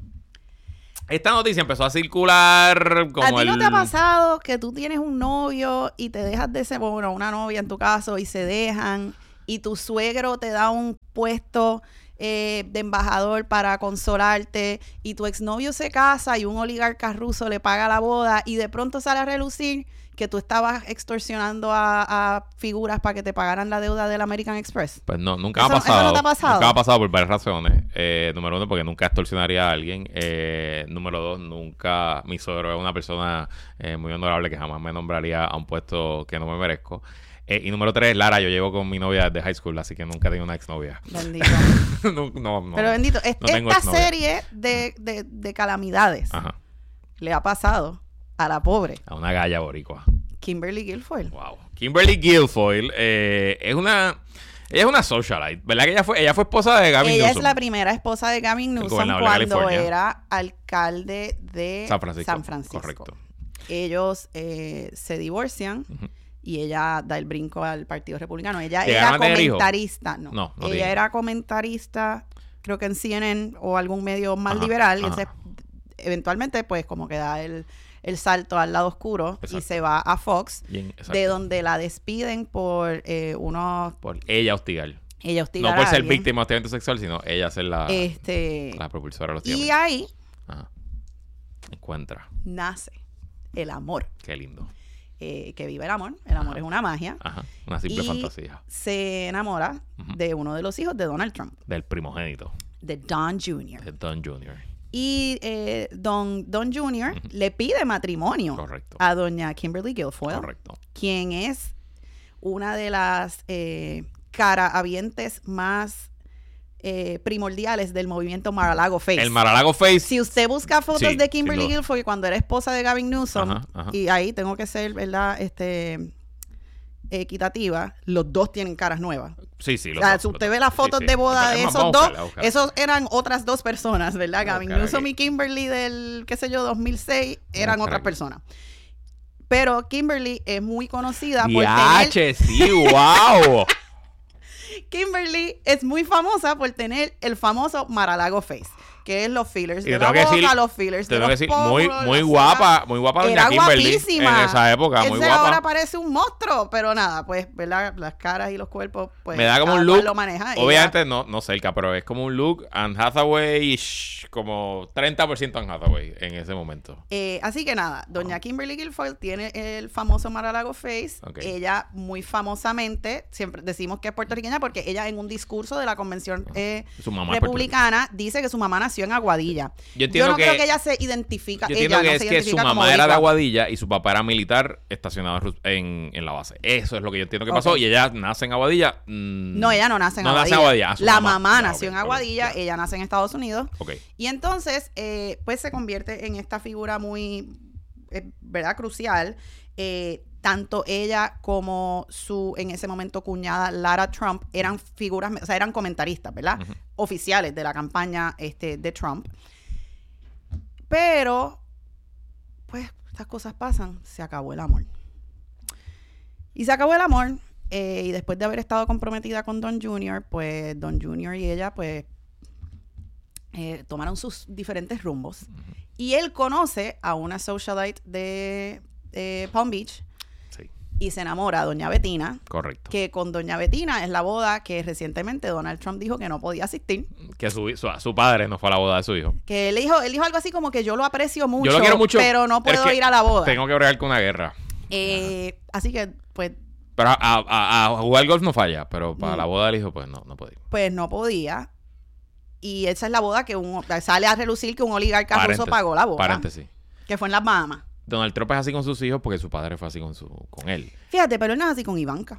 esta noticia empezó a circular como ¿A ti no el... te ha pasado que tú tienes un novio y te dejas de ese, bueno, una novia en tu caso y se dejan y tu suegro te da un puesto eh, de embajador para consolarte y tu exnovio se casa y un oligarca ruso le paga la boda y de pronto sale a relucir que tú estabas extorsionando a, a figuras para que te pagaran la deuda del American Express? Pues no, nunca ¿Eso, ha pasado. ¿Eso no te ha pasado? Nunca ha pasado por varias razones. Eh, número uno, porque nunca extorsionaría a alguien. Eh, número dos, nunca... Mi suegro es una persona eh, muy honorable que jamás me nombraría a un puesto que no me merezco. Eh, y número tres, Lara, yo llevo con mi novia desde high school, así que nunca he tenido una exnovia. Bendito. no, no, no, Pero bendito, es, no tengo esta exnovia. serie de, de, de calamidades Ajá. le ha pasado a la pobre A una galla boricua. Kimberly Guilfoyle. Wow. Kimberly Guilfoyle eh, es una... Ella es una socialite, ¿verdad? Que ella fue, ella fue esposa de Gavin Ella Newsom. es la primera esposa de Gavin Newsom gobernador de cuando California. era alcalde de San Francisco. San Francisco. Correcto. Ellos eh, se divorcian Ujú. y ella da el brinco al Partido Republicano. Ella ¿Llegaron era a tener hijos? comentarista. No, No, no ella tiene. era comentarista, creo que en C N N o algún medio más Ajá, liberal. Y ajá. entonces, eventualmente, pues, como que da el, el salto al lado oscuro y Exacto. se va a Fox, Bien, exacto. de donde la despiden por eh, unos... Por ella hostigar. Ella hostigar No por a ser alguien. víctima de hostigamiento sexual, sino ella ser la, Este, la propulsora de los y hostigamientos. ahí Ajá. Encuentra. nace el amor. Qué lindo. Eh, que vive el amor. El amor Ajá. es una magia. Ajá. Una simple Y fantasía. se enamora Ujú. de uno de los hijos de Donald Trump, Del primogénito. de Don junior De Don junior Y eh, Don, Don junior Ujú. le pide matrimonio Correcto. a doña Kimberly Guilfoyle, Correcto. quien es una de las eh, carahabientes más eh, primordiales del movimiento Mar-a-Lago Face. El Mar-a-Lago Face. Si usted busca fotos Sí, de sin Kimberly duda. Guilfoyle cuando era esposa de Gavin Newsom, Ajá, ajá. y ahí tengo que ser, ¿verdad? Este, equitativa, los dos tienen caras nuevas. Sí, sí. O los sea, dos, si los usted dos. ve las Sí, fotos sí. de boda Es de más, esos vamos a dos, buscarla, a buscarla. esos eran otras dos personas, ¿verdad? Vamos a Gavin buscar Newsom aquí. y Kimberly del, qué sé yo, dos mil seis, eran buscar otras aquí. personas. Pero Kimberly es muy conocida por tener... Diache, sí, wow. Kimberly es muy famosa por tener el famoso Mar-a-Lago Face, que es los fillers Y de te la tengo que boca, decir- los fillers Te de tengo que los decir, muy, pómulos, muy las guapa, cejas. muy guapa doña Era Kimberly. guapísima. En esa época, muy Ese guapa. ahora parece un monstruo, pero nada, pues, ¿verdad? Las caras y los cuerpos, pues, Me da como cada un cual look. lo maneja. Ella- Obviamente no, no cerca, pero es como un look Anne Hathaway, como treinta por ciento Anne Hathaway en ese momento. Eh, así que nada, doña Kimberly Guilfoyle tiene el famoso Mar-a-Lago Face. Ok. Ella muy famosamente, siempre decimos que es puertorriqueña porque ella en un discurso de la convención eh, Su mamá es republicana dice que su mamá nació en Aguadilla. Yo entiendo no que- creo que ella se identifica. Yo ella entiendo que no es se que su identifica como mamá era de boricua. Aguadilla y su papá era militar estacionado en Ru- en, en la base. Eso es lo que yo entiendo que pasó. Ok. Y ella nace en Aguadilla. mm, No, ella no nace en no Aguadilla. nace en Aguadilla, ah, su la mamá. mamá, Ya, nació ok, en ok, Aguadilla, ya. ella nace en Estados Unidos. Ok. Y entonces, eh, pues se convierte en esta figura muy, eh, ¿verdad? Crucial. Eh, tanto ella como su, en ese momento, cuñada Lara Trump eran figuras, o sea, eran comentaristas, ¿verdad? Ujú. Oficiales de la campaña este, de Trump. Pero, pues, estas cosas pasan. Se acabó el amor. Y se acabó el amor. eh, y después de haber estado comprometida con Don junior, pues Don junior y ella, pues, eh, tomaron sus diferentes rumbos. Y él conoce a una socialite de eh, Palm Beach Sí, y se enamora a Doña Betina, correcto. que con Doña Betina es la boda que recientemente Donald Trump dijo que no podía asistir. Que su, su, su padre no fue a la boda de su hijo. Que él dijo, él dijo algo así como que yo lo aprecio mucho, Yo lo quiero mucho, pero no pero es puedo que ir a la boda. Tengo que bregar con una guerra. Eh, así que, pues, Pero a, a- a jugar golf no falla, pero para Mm. la boda del hijo, pues no, no puede ir. pues no podía. Y esa es la boda que un, sale a relucir que un oligarca ruso Paréntesis, pagó la boda. Paréntesis. Que fue en las Bahamas. Donald Trump es así con sus hijos porque su padre fue así con su con él. Fíjate, pero él no es así con Ivanka.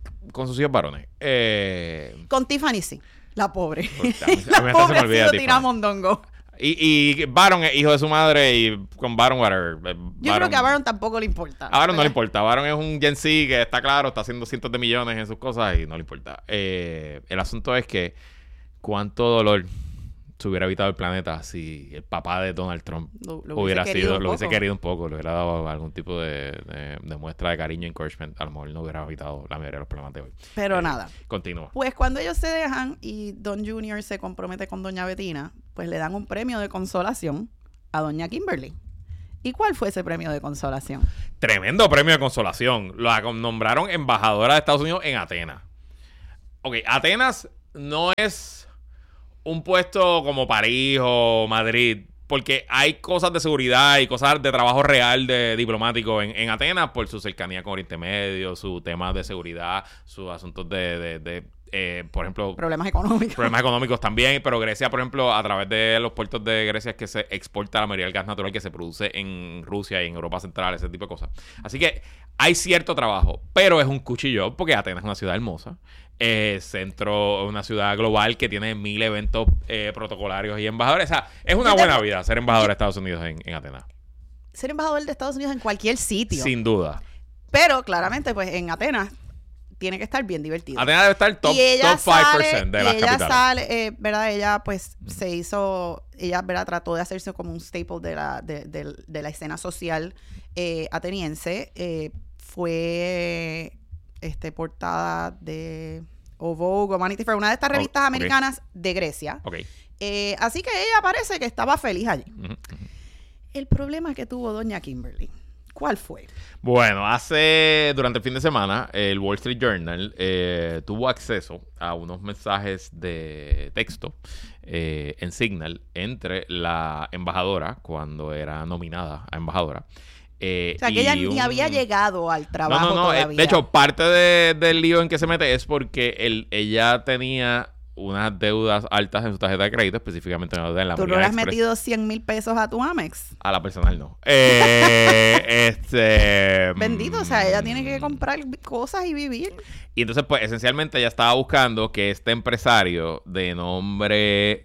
con sus hijos varones. Eh, con Tiffany sí, la pobre. A mí, a mí la hasta se me pobre olvida ha sido Tiffany. tirada mondongo. Y, y Baron es hijo de su madre y con Baron, whatever. Yo creo que a Baron tampoco le importa. A Baron no le importa. Baron es un Gen Z que está claro, está haciendo cientos de millones en sus cosas y no le importa. Eh, el asunto es que cuánto dolor se hubiera evitado el planeta si el papá de Donald Trump lo, lo hubiera hubiese sido, un lo hubiese poco. querido un poco, le hubiera dado algún tipo de, de, de muestra de cariño, encouragement. A lo mejor no hubiera evitado la mayoría de los problemas de hoy. Pero Eh, nada. Continúa. Pues cuando ellos se dejan y Don Junior se compromete con Doña Betina, pues le dan un premio de consolación a Doña Kimberly. ¿Y cuál fue ese premio de consolación? Tremendo premio de consolación. La nombraron embajadora de Estados Unidos en Atenas. Ok, Atenas no es un puesto como París o Madrid, porque hay cosas de seguridad y cosas de trabajo real de diplomático en, en Atenas por su cercanía con Oriente Medio, sus temas de seguridad, sus asuntos de, de, de eh, por ejemplo... Problemas económicos. Problemas económicos también, pero Grecia, por ejemplo, a través de los puertos de Grecia es que se exporta la mayoría del gas natural que se produce en Rusia y en Europa Central, ese tipo de cosas. Así que hay cierto trabajo, pero es un cuchillo porque Atenas es una ciudad hermosa. Eh, centro, una ciudad global que tiene mil eventos eh, protocolarios y embajadores. O sea, es una Yo te- buena vida ser embajador de Estados Unidos en, en Atenas. Ser embajador de Estados Unidos en cualquier sitio. Sin duda. Pero claramente, pues en Atenas tiene que estar bien divertido. Atenas debe estar top, y ella top cinco por sale, ciento de y las ella capitales. sale, eh, ¿verdad? Ella pues se hizo, ella, ¿verdad? Trató de hacerse como un staple de la, de, de, de la escena social eh, ateniense. Eh, fue este portada de o Vogue o Vanity Fair, una de estas Oh, revistas ok. americanas de Grecia. Ok. Eh, así que ella parece que estaba feliz allí. Ujú, ujú. El problema que tuvo doña Kimberly, ¿cuál fue? Bueno, hace, durante el fin de semana, el Wall Street Journal eh, tuvo acceso a unos mensajes de texto eh, en Signal entre la embajadora, cuando era nominada a embajadora. Eh, O sea, que ella y ni un- había llegado al trabajo No, no, no. eh, todavía. De hecho, parte de- del lío en que se mete es porque él, ella tenía unas deudas altas en su tarjeta de crédito, específicamente en la deuda en la ¿Tú no American le has Express. metido cien mil pesos a tu Amex? A la personal no. Eh, este... Bendito, o sea, ella tiene que comprar cosas y vivir. Y entonces, pues, esencialmente ella estaba buscando que este empresario de nombre...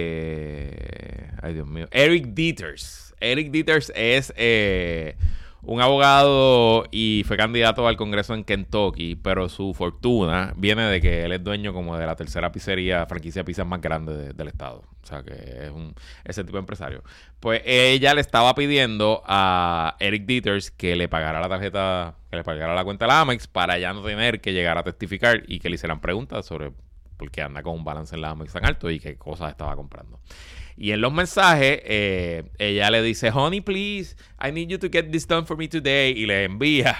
eh, ay, Dios mío. Eric Dieters. Eric Dieters es eh, un abogado y fue candidato al Congreso en Kentucky, pero su fortuna viene de que él es dueño como de la tercera pizzería, franquicia de pizzas más grande de- del estado. O sea, que es un ese tipo de empresario. Pues ella le estaba pidiendo a Eric Dieters que le pagara la tarjeta, que le pagara la cuenta de la Amex para ya no tener que llegar a testificar y que le hicieran preguntas sobre por qué anda con un balance en la Amex tan alto y qué cosas estaba comprando. Y en los mensajes, eh, ella le dice, honey, please, I need you to get this done for me today. Y le envía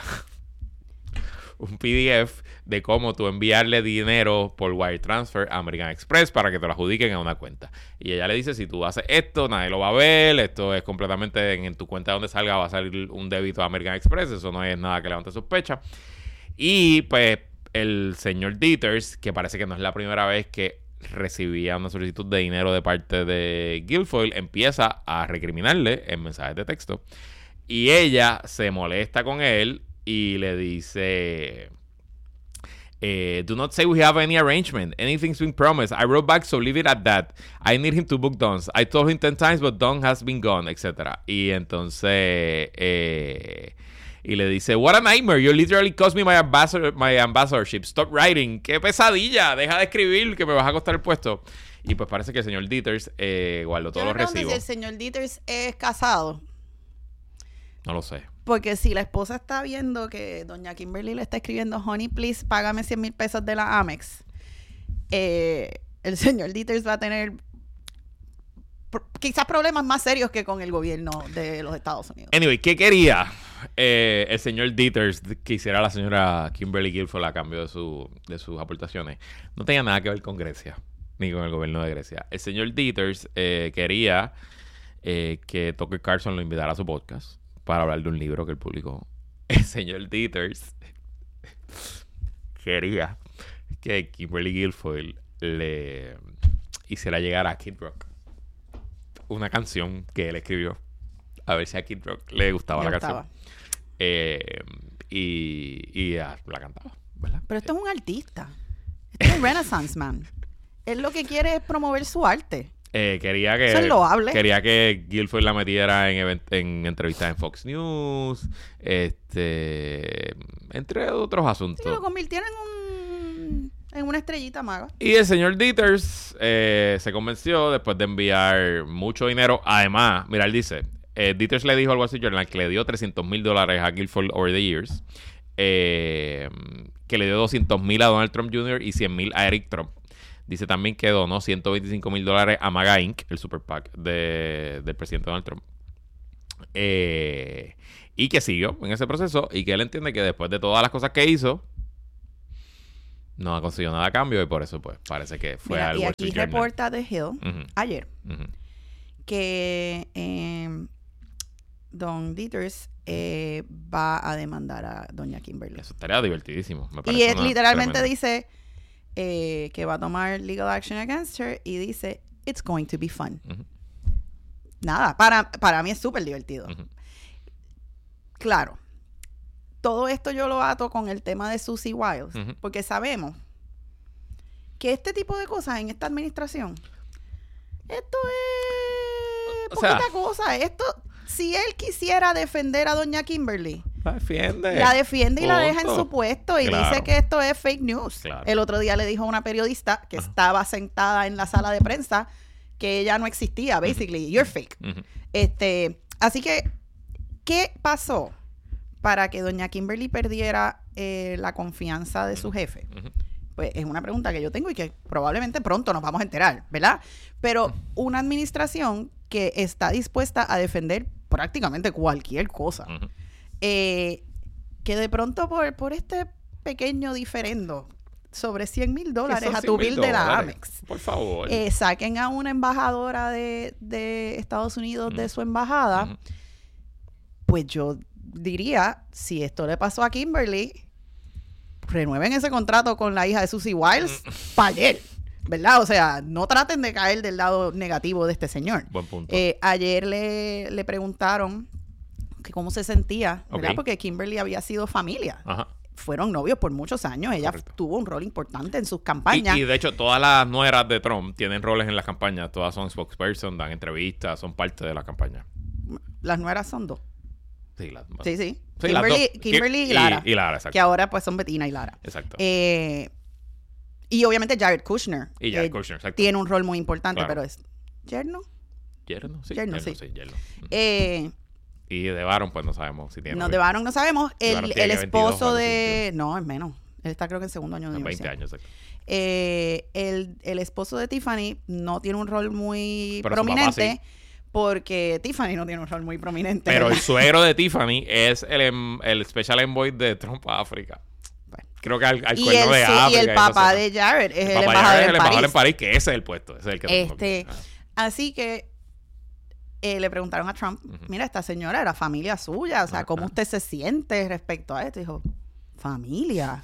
un P D F de cómo tú enviarle dinero por wire transfer a American Express para que te lo adjudiquen a una cuenta. Y ella le dice, si tú haces esto, nadie lo va a ver. Esto es completamente en, en tu cuenta donde salga va a salir un débito a American Express. Eso no es nada que levante sospecha. Y pues el señor Dieters, que parece que no es la primera vez que recibía una solicitud de dinero de parte de Guilfoyle, empieza a recriminarle en mensajes de texto. Y ella se molesta con él y le dice... Eh, do not say we have any arrangement. Anything's been promised. I wrote back, so leave it at that. I need him to book Don's. I told him ten times, but Don has been gone, etcétera. Y entonces... Eh, y le dice, what a nightmare. You literally cost me my, ambassador, my ambassadorship. Stop writing. ¡Qué pesadilla! Deja de escribir que me vas a costar el puesto. Y pues parece que el señor Dieters eh, guardó todos Yo los me pregunto si recibos. el señor Dieters es casado. No lo sé. Porque si la esposa está viendo que doña Kimberly le está escribiendo, honey, please, págame cien mil pesos de la Amex, eh, el señor Dieters va a tener pro- quizás problemas más serios que con el gobierno de los Estados Unidos. Anyway, ¿qué quería eh, el señor Dieters que hiciera la señora Kimberly Guilfoyle a cambio de, su, de sus aportaciones? No tenía nada que ver con Grecia, ni con el gobierno de Grecia. El señor Dieters eh, quería eh, que Tucker Carlson lo invitara a su podcast para hablar de un libro que él publicó. El señor Dieters quería que Kimberly Guilfoyle le hiciera llegar a Kid Rock una canción que él escribió. A ver si a Kid Rock le gustaba Le la gustaba. canción. Eh, y y ah, la cantaba. ¿verdad? Pero esto es un artista. Este es un Renaissance man. Él lo que quiere es promover su arte. Eh, quería que Eso es loable. Quería que Guilford la metiera en, event- en entrevistas en Fox News, este, entre otros asuntos. Sí, lo convirtieron en un en una estrellita maga. Y el señor Dieters eh, se convenció después de enviar mucho dinero. Además, mira, él dice, eh, Dieters le dijo al Wall Street Journal que le dio trescientos mil dólares a Guilford over the years, eh, que le dio doscientos mil a Donald Trump junior y cien mil a Eric Trump. Dice también que donó ciento veinticinco mil dólares a MAGA Incorporated, el super PAC de, del presidente Donald Trump. Eh, y que siguió en ese proceso y que él entiende que después de todas las cosas que hizo, no ha conseguido nada a cambio y por eso pues parece que fue Mira, al y Wall aquí Street Journal. reporta The Hill Uh-huh. ayer Uh-huh. que eh, Don Dieters eh, va a demandar a doña Kimberly. Eso estaría divertidísimo. Me Y parece él una literalmente tremenda- dice eh, que va a tomar legal action against her y dice, it's going to be fun. Uh-huh. Nada, para, para mí es súper divertido. Uh-huh. Claro, todo esto yo lo ato con el tema de Susie Wiles, Uh-huh. porque sabemos que este tipo de cosas en esta administración, esto es O sea- poquita cosa. Esto, si él quisiera defender a doña Kimberly, La defiende. la defiende y la deja en Punto. su puesto y Claro. dice que esto es fake news. Claro. El otro día le dijo a una periodista que estaba sentada en la sala de prensa que ella no existía, basically, you're fake. Uh-huh. Este, así que, ¿qué pasó para que doña Kimberly perdiera eh, la confianza de su jefe? Uh-huh. Pues es una pregunta que yo tengo y que probablemente pronto nos vamos a enterar, ¿verdad? Pero una administración que está dispuesta a defender prácticamente cualquier cosa, Uh-huh. eh, que de pronto por, por este pequeño diferendo sobre cien mil dólares Esos a tu cien mil bill de la dólares, Amex, Por favor. eh, saquen a una embajadora de, de Estados Unidos Ujú. de su embajada, Ujú. pues yo diría, si esto le pasó a Kimberly, renueven ese contrato con la hija de Susie Wiles para ayer, ¿verdad? O sea, no traten de caer del lado negativo de este señor. Buen punto. Eh, ayer le, le preguntaron que cómo se sentía, ¿verdad? Ok. Porque Kimberly había sido familia. Ajá. Fueron novios por muchos años. Ella Correcto. tuvo un rol importante en sus Y, campañas. y de hecho, todas las nueras de Trump tienen roles en las campañas. Todas son spokesperson, dan entrevistas, son parte de la campaña. Las nueras son dos. Sí, las, Sí, sí. Sí, las Kimberly, dos. Kimberly y Y- Lara. y Lara, exacto. Que ahora pues son Bettina y Lara. Exacto. Eh, y obviamente Jared Kushner. Y Jared eh, Kushner, exacto. tiene un rol muy importante, Claro. pero es yerno. Yerno, sí. Yerno, Yerno, sí. Yerno. Eh, Y de Baron, pues no sabemos si tiene. no, de Baron no sabemos. De El, Baron tiene el que veintidós, esposo algo de... No, es menos. Él está creo que en segundo año de veinte universidad. años, exacto. Eh, el, el esposo de Tiffany no tiene un rol muy Pero su papá prominente sí. porque Tiffany no tiene un rol muy prominente. Pero el ¿verdad? suegro de Tiffany es el, em- el special envoy de Trump a África. Bueno. Creo que al, al y, cuerno el, de sí, África. y el esas papá cosas. de Jared es el, El papá de embajador Jared es en el embajador París. en París, que ese es el puesto. Ese es el que Este, Ah. así que eh, le preguntaron a Trump, Ujú. mira, esta señora era familia suya, o sea, Ajá. ¿cómo usted se siente respecto a esto? Dijo, familia.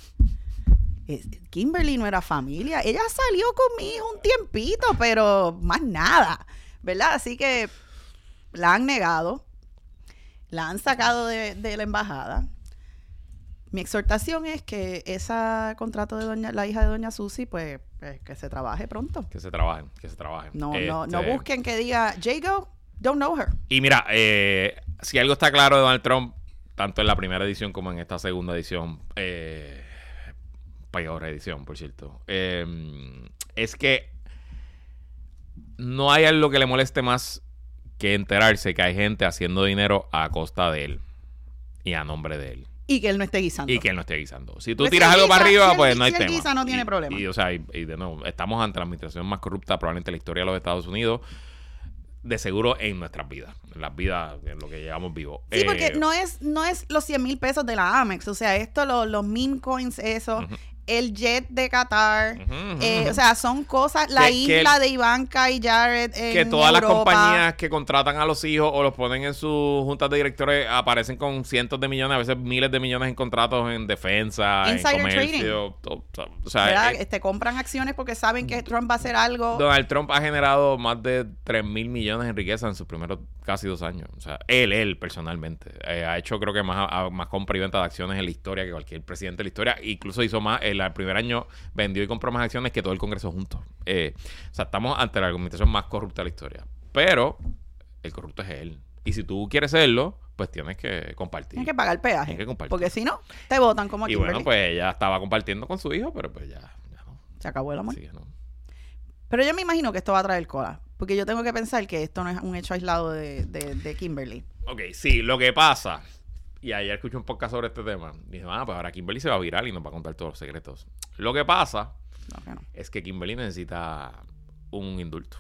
Eh, Kimberly no era familia. Ella salió con mi hijo un tiempito, pero más nada, ¿verdad? Así que la han negado, la han sacado de, de la embajada. Mi exhortación es que ese contrato de doña, la hija de doña Susie, pues, pues, que se trabaje pronto. Que se trabajen, que se trabajen. No, no, no Este, busquen que diga Jago, don't know her. Y mira, eh, si algo está claro de Donald Trump, tanto en la primera edición como en esta segunda edición, eh, peor edición, por cierto, eh, es que no hay algo que le moleste más que enterarse que hay gente haciendo dinero a costa de él y a nombre de él. Y que él no esté guisando. Y que él no esté guisando. Si tú Pues tiras si él algo para guisa- arriba, si él- pues no hay si él tema. guisa, no tiene y, problema. Y, o sea, y, y de nuevo, estamos ante la administración más corrupta probablemente en la historia de los Estados Unidos, de seguro en nuestras vidas, en las vidas, en lo que llevamos vivos. Sí, Eh, porque no es, no es los cien mil pesos de la Amex. O sea, esto, lo- los meme coins, eso, Ujú. el jet de Qatar, Ujú, eh, ujú. o sea, son cosas, la Que- que isla el- de Ivanka y Jared en Que todas las Europa. compañías que contratan a los hijos o los ponen en sus juntas de directores aparecen con cientos de millones, a veces miles de millones en contratos en defensa, Insider en comercio. todo, o sea, ¿verdad? eh, Este, compran acciones porque saben que Trump va a hacer algo. Donald Trump ha generado más de tres mil millones en riqueza en sus primeros casi dos años. O sea, él, él personalmente. Eh, ha hecho creo que más, a- más compra y venta de acciones en la historia que cualquier presidente de la historia. Incluso hizo más, el, el primer año vendió y compró más acciones que todo el Congreso juntos. Eh, o sea, estamos ante la administración más corrupta de la historia. Pero el corrupto es él. Y si tú quieres serlo, pues tienes que compartir. Tienes que pagar peaje. Tienes que compartir. Porque si no, te votan como a Y Kimberly. bueno, pues ella estaba compartiendo con su hijo, pero pues ya, ya no. Se acabó el amor. Sí, no. Pero yo me imagino que esto va a traer cola. Porque yo tengo que pensar que esto no es un hecho aislado de, de, de Kimberly. Ok, sí, lo que pasa, y ayer escuché un podcast sobre este tema, dije, ah, pues ahora Kimberly se va a viral y nos va a contar todos los secretos. Lo que pasa No, que no. es que Kimberly necesita un indulto.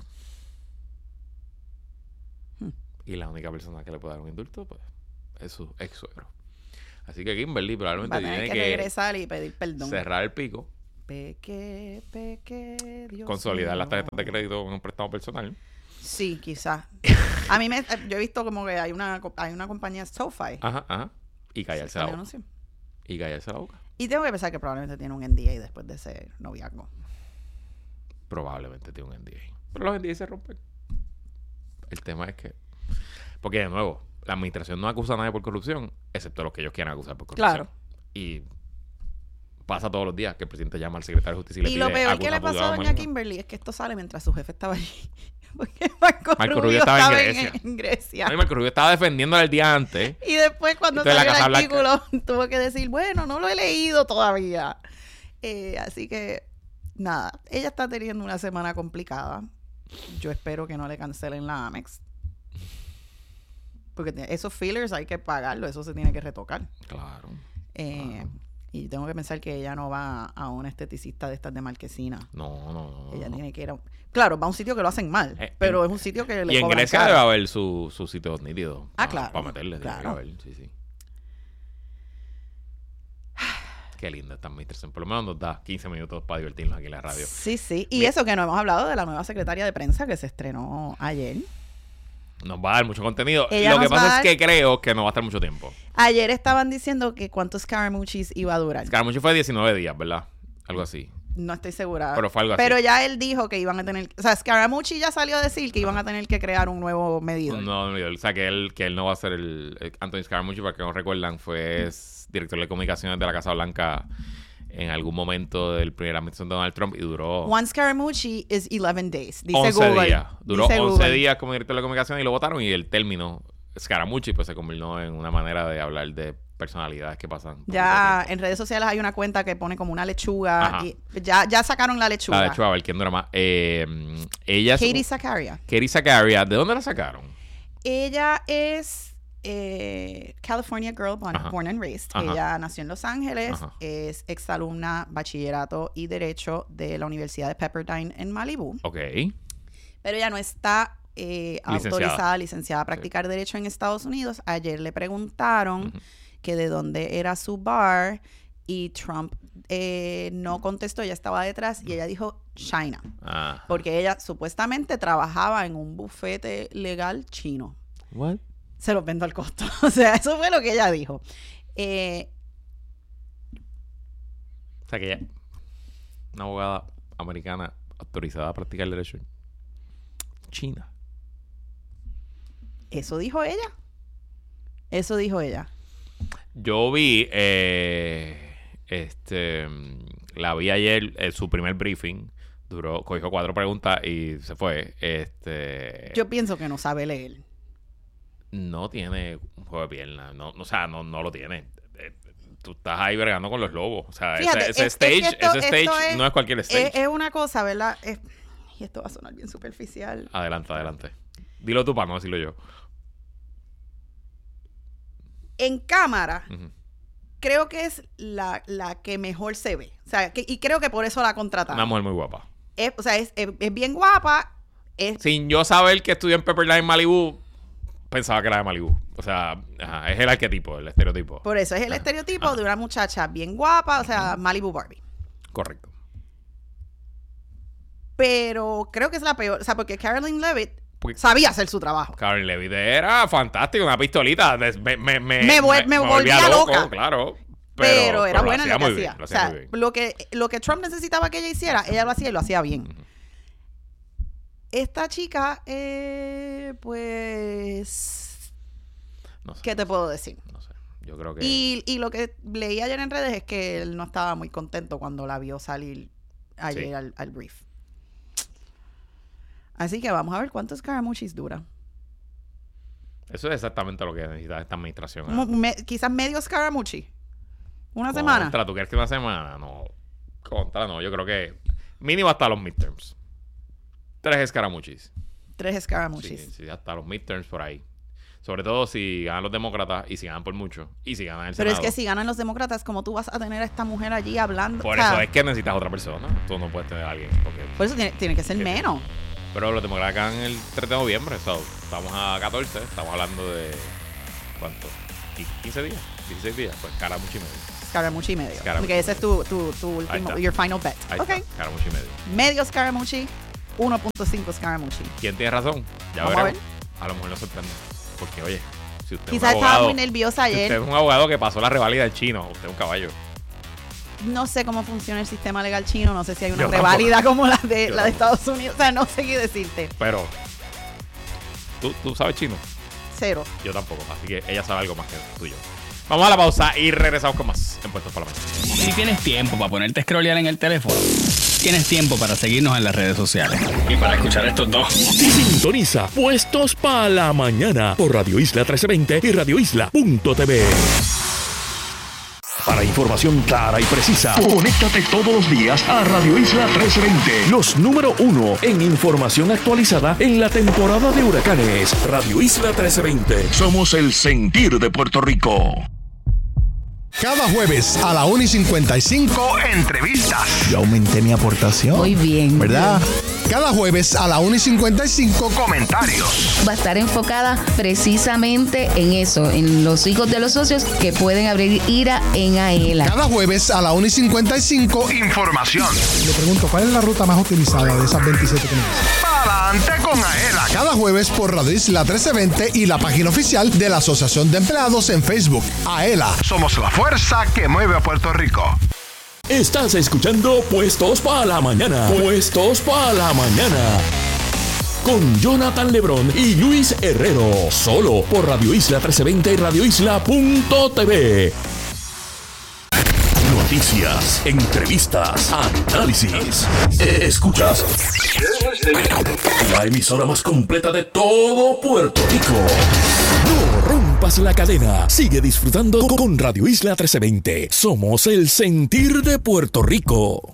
Hmm. Y la única persona que le puede dar un indulto, pues, es su ex suegro. Así que Kimberly probablemente Va a tener tiene que, que, regresar y pedir perdón. cerrar el pico, Peque, peque, Dios consolidar mío. las tarjetas de crédito en un préstamo personal. Sí, quizás. A mí me... Yo he visto como que hay una, hay una compañía SoFi. Ajá, ajá. Y callarse la Salió boca. anuncio. Y callarse la boca. Y tengo que pensar que probablemente tiene un N D A después de ese noviazgo. Probablemente tiene un N D A. Pero los N D A se rompen. El tema es que... Porque, de nuevo, la administración no acusa a nadie por corrupción, excepto los que ellos quieran acusar por corrupción. Claro. Y pasa todos los días que el presidente llama al secretario de justicia y le Y pide lo peor acusa que le a pasó a juzgado doña maligno. Kimberly es que esto sale mientras su jefe estaba allí. Porque Marco, Marco Rubio, Rubio estaba en estaba en, Grecia. en Grecia. No, y Marco Rubio estaba defendiéndole el día antes. Y después cuando Entonces, la salió el Casa Blanca- artículo tuvo que decir, bueno, no lo he leído todavía. Eh, así que, nada, ella está teniendo una semana complicada. Yo espero que no le cancelen la Amex. Porque te- esos fillers hay que pagarlo, eso se tiene que retocar. Claro. Eh, claro. Y tengo que pensar que ella no va a un esteticista de estas de Marquesina. No, no, no. Ella no. tiene que ir a... Claro, va a un sitio que lo hacen mal, Eh, pero en- es un sitio que le Y en cobran Grecia caro. debe haber su, su sitio nítido. Ah, pa- claro, Para meterle. tiene que claro. haber, sí, sí. Qué linda esta administración. Por lo menos nos da quince minutos para divertirnos aquí en la radio. Sí, sí. Y Mi- eso que no hemos hablado de la nueva secretaria de prensa que se estrenó ayer. Nos va a dar mucho contenido. Ella Lo que nos va pasa a es dar- que creo que no va a estar mucho tiempo. Ayer estaban diciendo que cuántos Scaramuchis iba a durar. Scaramucci fue diecinueve días, ¿verdad? Algo así. No estoy segura. Pero fue algo así. Pero ya él dijo que iban a tener... O sea, Scaramucci ya salió a decir que iban a tener que crear un nuevo medidor. No, no, o sea, que él, que él no va a ser el, el Anthony Scaramucci, para que no recuerdan, fue es director de comunicaciones de la Casa Blanca en algún momento del primer administración de Donald Trump y duró One Scaramucci is eleven days. Dice once Google. días. Duró Dice once Google. días como director de comunicaciones y lo votaron, y el término Scaramucci pues se convirtió en una manera de hablar de personalidades que pasan. por Ya mucho en redes sociales hay una cuenta que pone como una lechuga. Ajá. Y ya, ya sacaron la tiempo. lechuga. La de Chuba, a ver quién dura más. Eh, ella es- Katie Zakaria. Katie Zakaria, ¿de dónde la sacaron? Ella es eh, California Girl, born, Ajá. born and raised. Ajá. Ella nació en Los Ángeles. Ajá. Es exalumna, bachillerato y derecho de la Universidad de Pepperdine en Malibu. Ok. Pero ella no está eh, Licenciada. autorizada, licenciada a practicar derecho en Estados Unidos. Ayer le preguntaron Ujú. que de dónde era su bar y Trump eh, no contestó. Ella estaba detrás y ella dijo China. Ah. Porque ella supuestamente trabajaba en un bufete legal chino. What? Se los vendo al costo. O sea, eso fue lo que ella dijo. Eh, O sea que ella, una abogada americana autorizada a practicar el derecho en China. eso dijo ella. Eso dijo ella. Yo vi, eh, este, mm, la vi ayer en su primer briefing. Duró, cogió cuatro preguntas y se fue. Este, Yo pienso que no sabe leer. no tiene un juego de piernas. No, o sea, no, no lo tiene. Eh, Tú estás ahí bregando con los lobos. O sea, Fíjate, ese, ese es- es que stage, esto- ese stage esto es- no es cualquier stage. Es, es una cosa, ¿verdad? Es- y esto va a sonar bien superficial. Adelante, adelante. Dilo tú para no decirlo yo. En cámara, Ujú. creo que es la, la que mejor se ve. O sea, que- y creo que por eso la contrataron. Una mujer muy guapa. Es- o sea, es, es- es bien guapa. Es, Sin yo saber que estudió en Pepperdine Malibu, pensaba que era de Malibu. O sea, ajá, es el arquetipo, el estereotipo. por eso es el Ajá, estereotipo ajá. de una muchacha bien guapa, o sea, Malibu Barbie. Correcto. Pero creo que es la peor, o sea, porque Caroline Levitt Porque sabía hacer su trabajo. Caroline Levitt era fantástico, una pistolita. Me, me, me, Me vuel- me volvía loca. Claro. Pero, Pero, era pero buena en lo que muy hacía. bien, lo O hacía sea, muy bien. lo que, lo que Trump necesitaba que ella hiciera, ella lo hacía y lo hacía bien. Ujú. Esta chica, eh, pues... No sé, ¿Qué te puedo decir? no sé. Yo creo que... Y, y lo que leí ayer en redes es que él no estaba muy contento cuando la vio salir ayer Sí. al, al brief. Así que vamos a ver cuántos Scaramucci's dura. Eso es exactamente lo que necesita esta administración. Como me- quizás medio Scaramucci. Una semana. Contra, ¿tú crees que una semana? No. Contra, no. Yo creo que mínimo hasta los midterms. Tres escaramuchis. Tres Scaramucci's. Sí, sí, hasta los midterms por ahí. Sobre todo si ganan los demócratas y si ganan por mucho. Y si ganan el Pero Senado. es que si ganan los demócratas, ¿cómo tú vas a tener a esta mujer allí hablando? Por O sea, eso es que necesitas otra persona. Tú no puedes tener a alguien. Porque... por eso tiene, tiene que ser Sí. menos. Pero los demócratas ganan el tres de noviembre. So, estamos a catorce. Estamos hablando de... ¿Cuánto? ¿quince días? ¿dieciséis días? Pues Scaramucci y medio. Scaramucci y medio. Scaramucci. Porque ese es tu, tu, tu Ahí último, está. your final bet. Ahí Ok. está. Scaramucci y medio. Medio Scaramucci, uno punto cinco Scaramucci. ¿Quién tiene razón? Ya Vamos a veremos. A, lo mejor nos sorprende. Porque, oye, si usted Quizás es un estaba abogado... muy nerviosa si ayer. usted es un abogado que pasó la reválida del chino. Usted es un caballo. No sé cómo funciona el sistema legal chino. No sé si hay una Yo reválida como la de Yo la de tampoco. Estados Unidos. O sea, no sé qué decirte. Pero... ¿Tú, tú sabes chino? Cero. Yo tampoco. Así que ella sabe algo más que tú y yo. Vamos a la pausa y regresamos con más en Puestos para la Mañana. Si tienes tiempo para ponerte a scrollear en el teléfono, tienes tiempo para seguirnos en las redes sociales. Y para escuchar estos dos. Sintoniza Puestos para la Mañana por Radio Isla trece veinte y radio isla punto t v. Para información clara y precisa, conéctate todos los días a Radio Isla trece veinte. Los número uno en información actualizada en la temporada de huracanes. Radio Isla trece veinte. Somos el sentir de Puerto Rico. Cada jueves a la una y cincuenta y cinco, entrevistas. Yo aumenté mi aportación. Muy bien. ¿Verdad? Cada jueves a la una y cincuenta y cinco, comentarios. Va a estar enfocada precisamente en eso, en los hijos de los socios que pueden abrir IRA en AELA. Cada jueves a la una y cincuenta y cinco, información. Le pregunto, ¿cuál es la ruta más utilizada de esas veintisiete que me dicen? Adelante con AELA. Cada jueves por Radio Isla trece veinte y la página oficial de la Asociación de Empleados en Facebook. AELA. Somos la fuerza que mueve a Puerto Rico. Estás escuchando Puestos para la Mañana. Puestos para la Mañana. Con Jonathan Lebrón y Luis Herrero. Solo por Radio Isla trece veinte y radio isla punto t v. Noticias, entrevistas, análisis. Escuchas la emisora más completa de todo Puerto Rico. No rompas la cadena. Sigue disfrutando con Radio Isla trece veinte. Somos el sentir de Puerto Rico.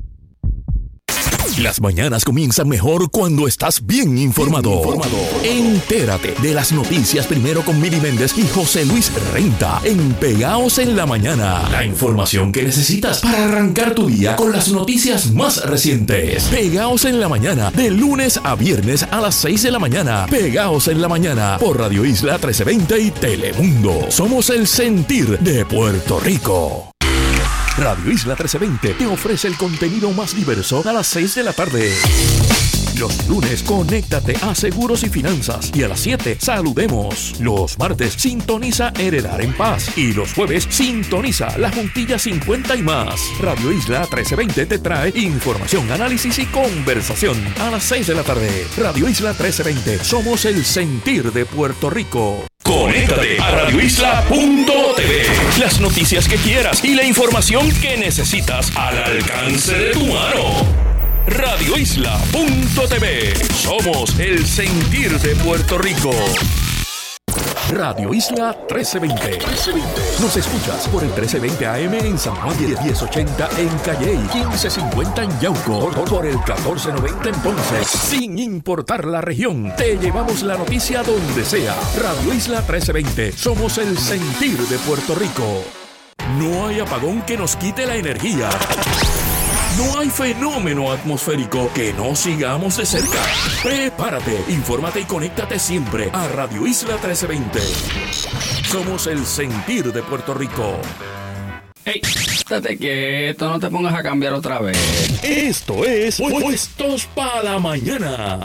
Las mañanas comienzan mejor cuando estás bien informado. Bien informado. Entérate de las noticias primero con Mili Méndez y José Luis Renta en Pegaos en la Mañana. La información que necesitas para arrancar tu día con las noticias más recientes. Pegaos en la Mañana, de lunes a viernes a las seis de la mañana. Pegaos en la Mañana por Radio Isla trece veinte y Telemundo. Somos el sentir de Puerto Rico. Radio Isla trece veinte te ofrece el contenido más diverso a las seis de la tarde. Los lunes, conéctate a Seguros y Finanzas. Y a las siete, saludemos. Los martes, sintoniza Heredar en Paz. Y los jueves, sintoniza La Juntilla cincuenta y más. Radio Isla trece veinte te trae información, análisis y conversación. A las seis de la tarde, Radio Isla trece veinte. Somos el sentir de Puerto Rico. Conéctate a radio isla punto t v. Las noticias que quieras y la información que necesitas al alcance de tu mano. radio isla punto t v. Somos el sentir de Puerto Rico. Radio Isla trece veinte. Nos escuchas por el trece veinte A M en San Juan, diez ochenta en Calley, quince cincuenta en Yauco, por el catorce noventa en Ponce. Sin importar la región, te llevamos la noticia donde sea. Radio Isla trece veinte. Somos el sentir de Puerto Rico. No hay apagón que nos quite la energía. No hay fenómeno atmosférico que no sigamos de cerca. Prepárate, infórmate y conéctate siempre a Radio Isla trece veinte. Somos el sentir de Puerto Rico. Hey, estate quieto, no te pongas a cambiar otra vez. Esto es Pu- Puestos para la Mañana.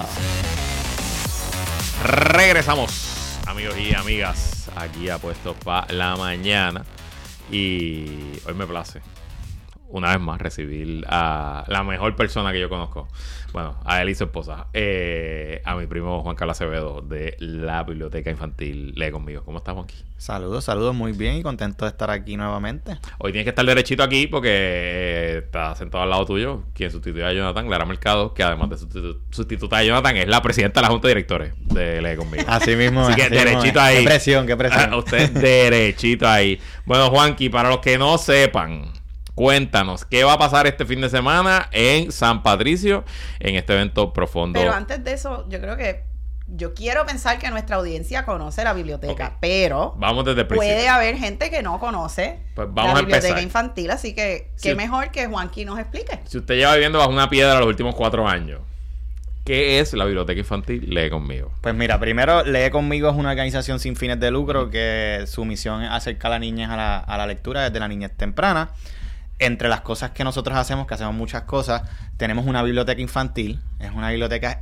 Regresamos, amigos y amigas, aquí a Puestos para la Mañana. Y hoy me place, una vez más, recibir a la mejor persona que yo conozco. Bueno, a él y su esposa. Eh, a mi primo Juan Carlos Acevedo de la Biblioteca Infantil Lee Conmigo. ¿Cómo estás, Juanqui? Saludos, saludos, muy bien y contento de estar aquí nuevamente. Hoy tienes que estar derechito aquí porque eh, está sentado al lado tuyo quien sustituye a Jonathan, Lara Mercado, que además de sustitu- sustituta a Jonathan es la presidenta de la Junta de Directores de Lee Conmigo. Así mismo. Así que así derechito mismo. ahí. Qué presión, qué presión. A usted derechito ahí. Bueno, Juanqui, para los que no sepan, cuéntanos, ¿qué va a pasar este fin de semana en San Patricio en este evento profundo? Pero antes de eso, yo creo que yo quiero pensar que nuestra audiencia conoce la biblioteca, okay. pero vamos desde el principio. Puede haber gente que no conoce pues vamos la a biblioteca empezar. Infantil, así que Si qué u- mejor que Juanqui nos explique. Si usted lleva viviendo bajo una piedra los últimos cuatro años, ¿qué es la Biblioteca Infantil Lee Conmigo? Pues mira, primero, Lee Conmigo es una organización sin fines de lucro que su misión es acercar a las niñas a la, a la lectura desde la niñez temprana. Entre las cosas que nosotros hacemos, que hacemos muchas cosas, tenemos una biblioteca infantil. Es una biblioteca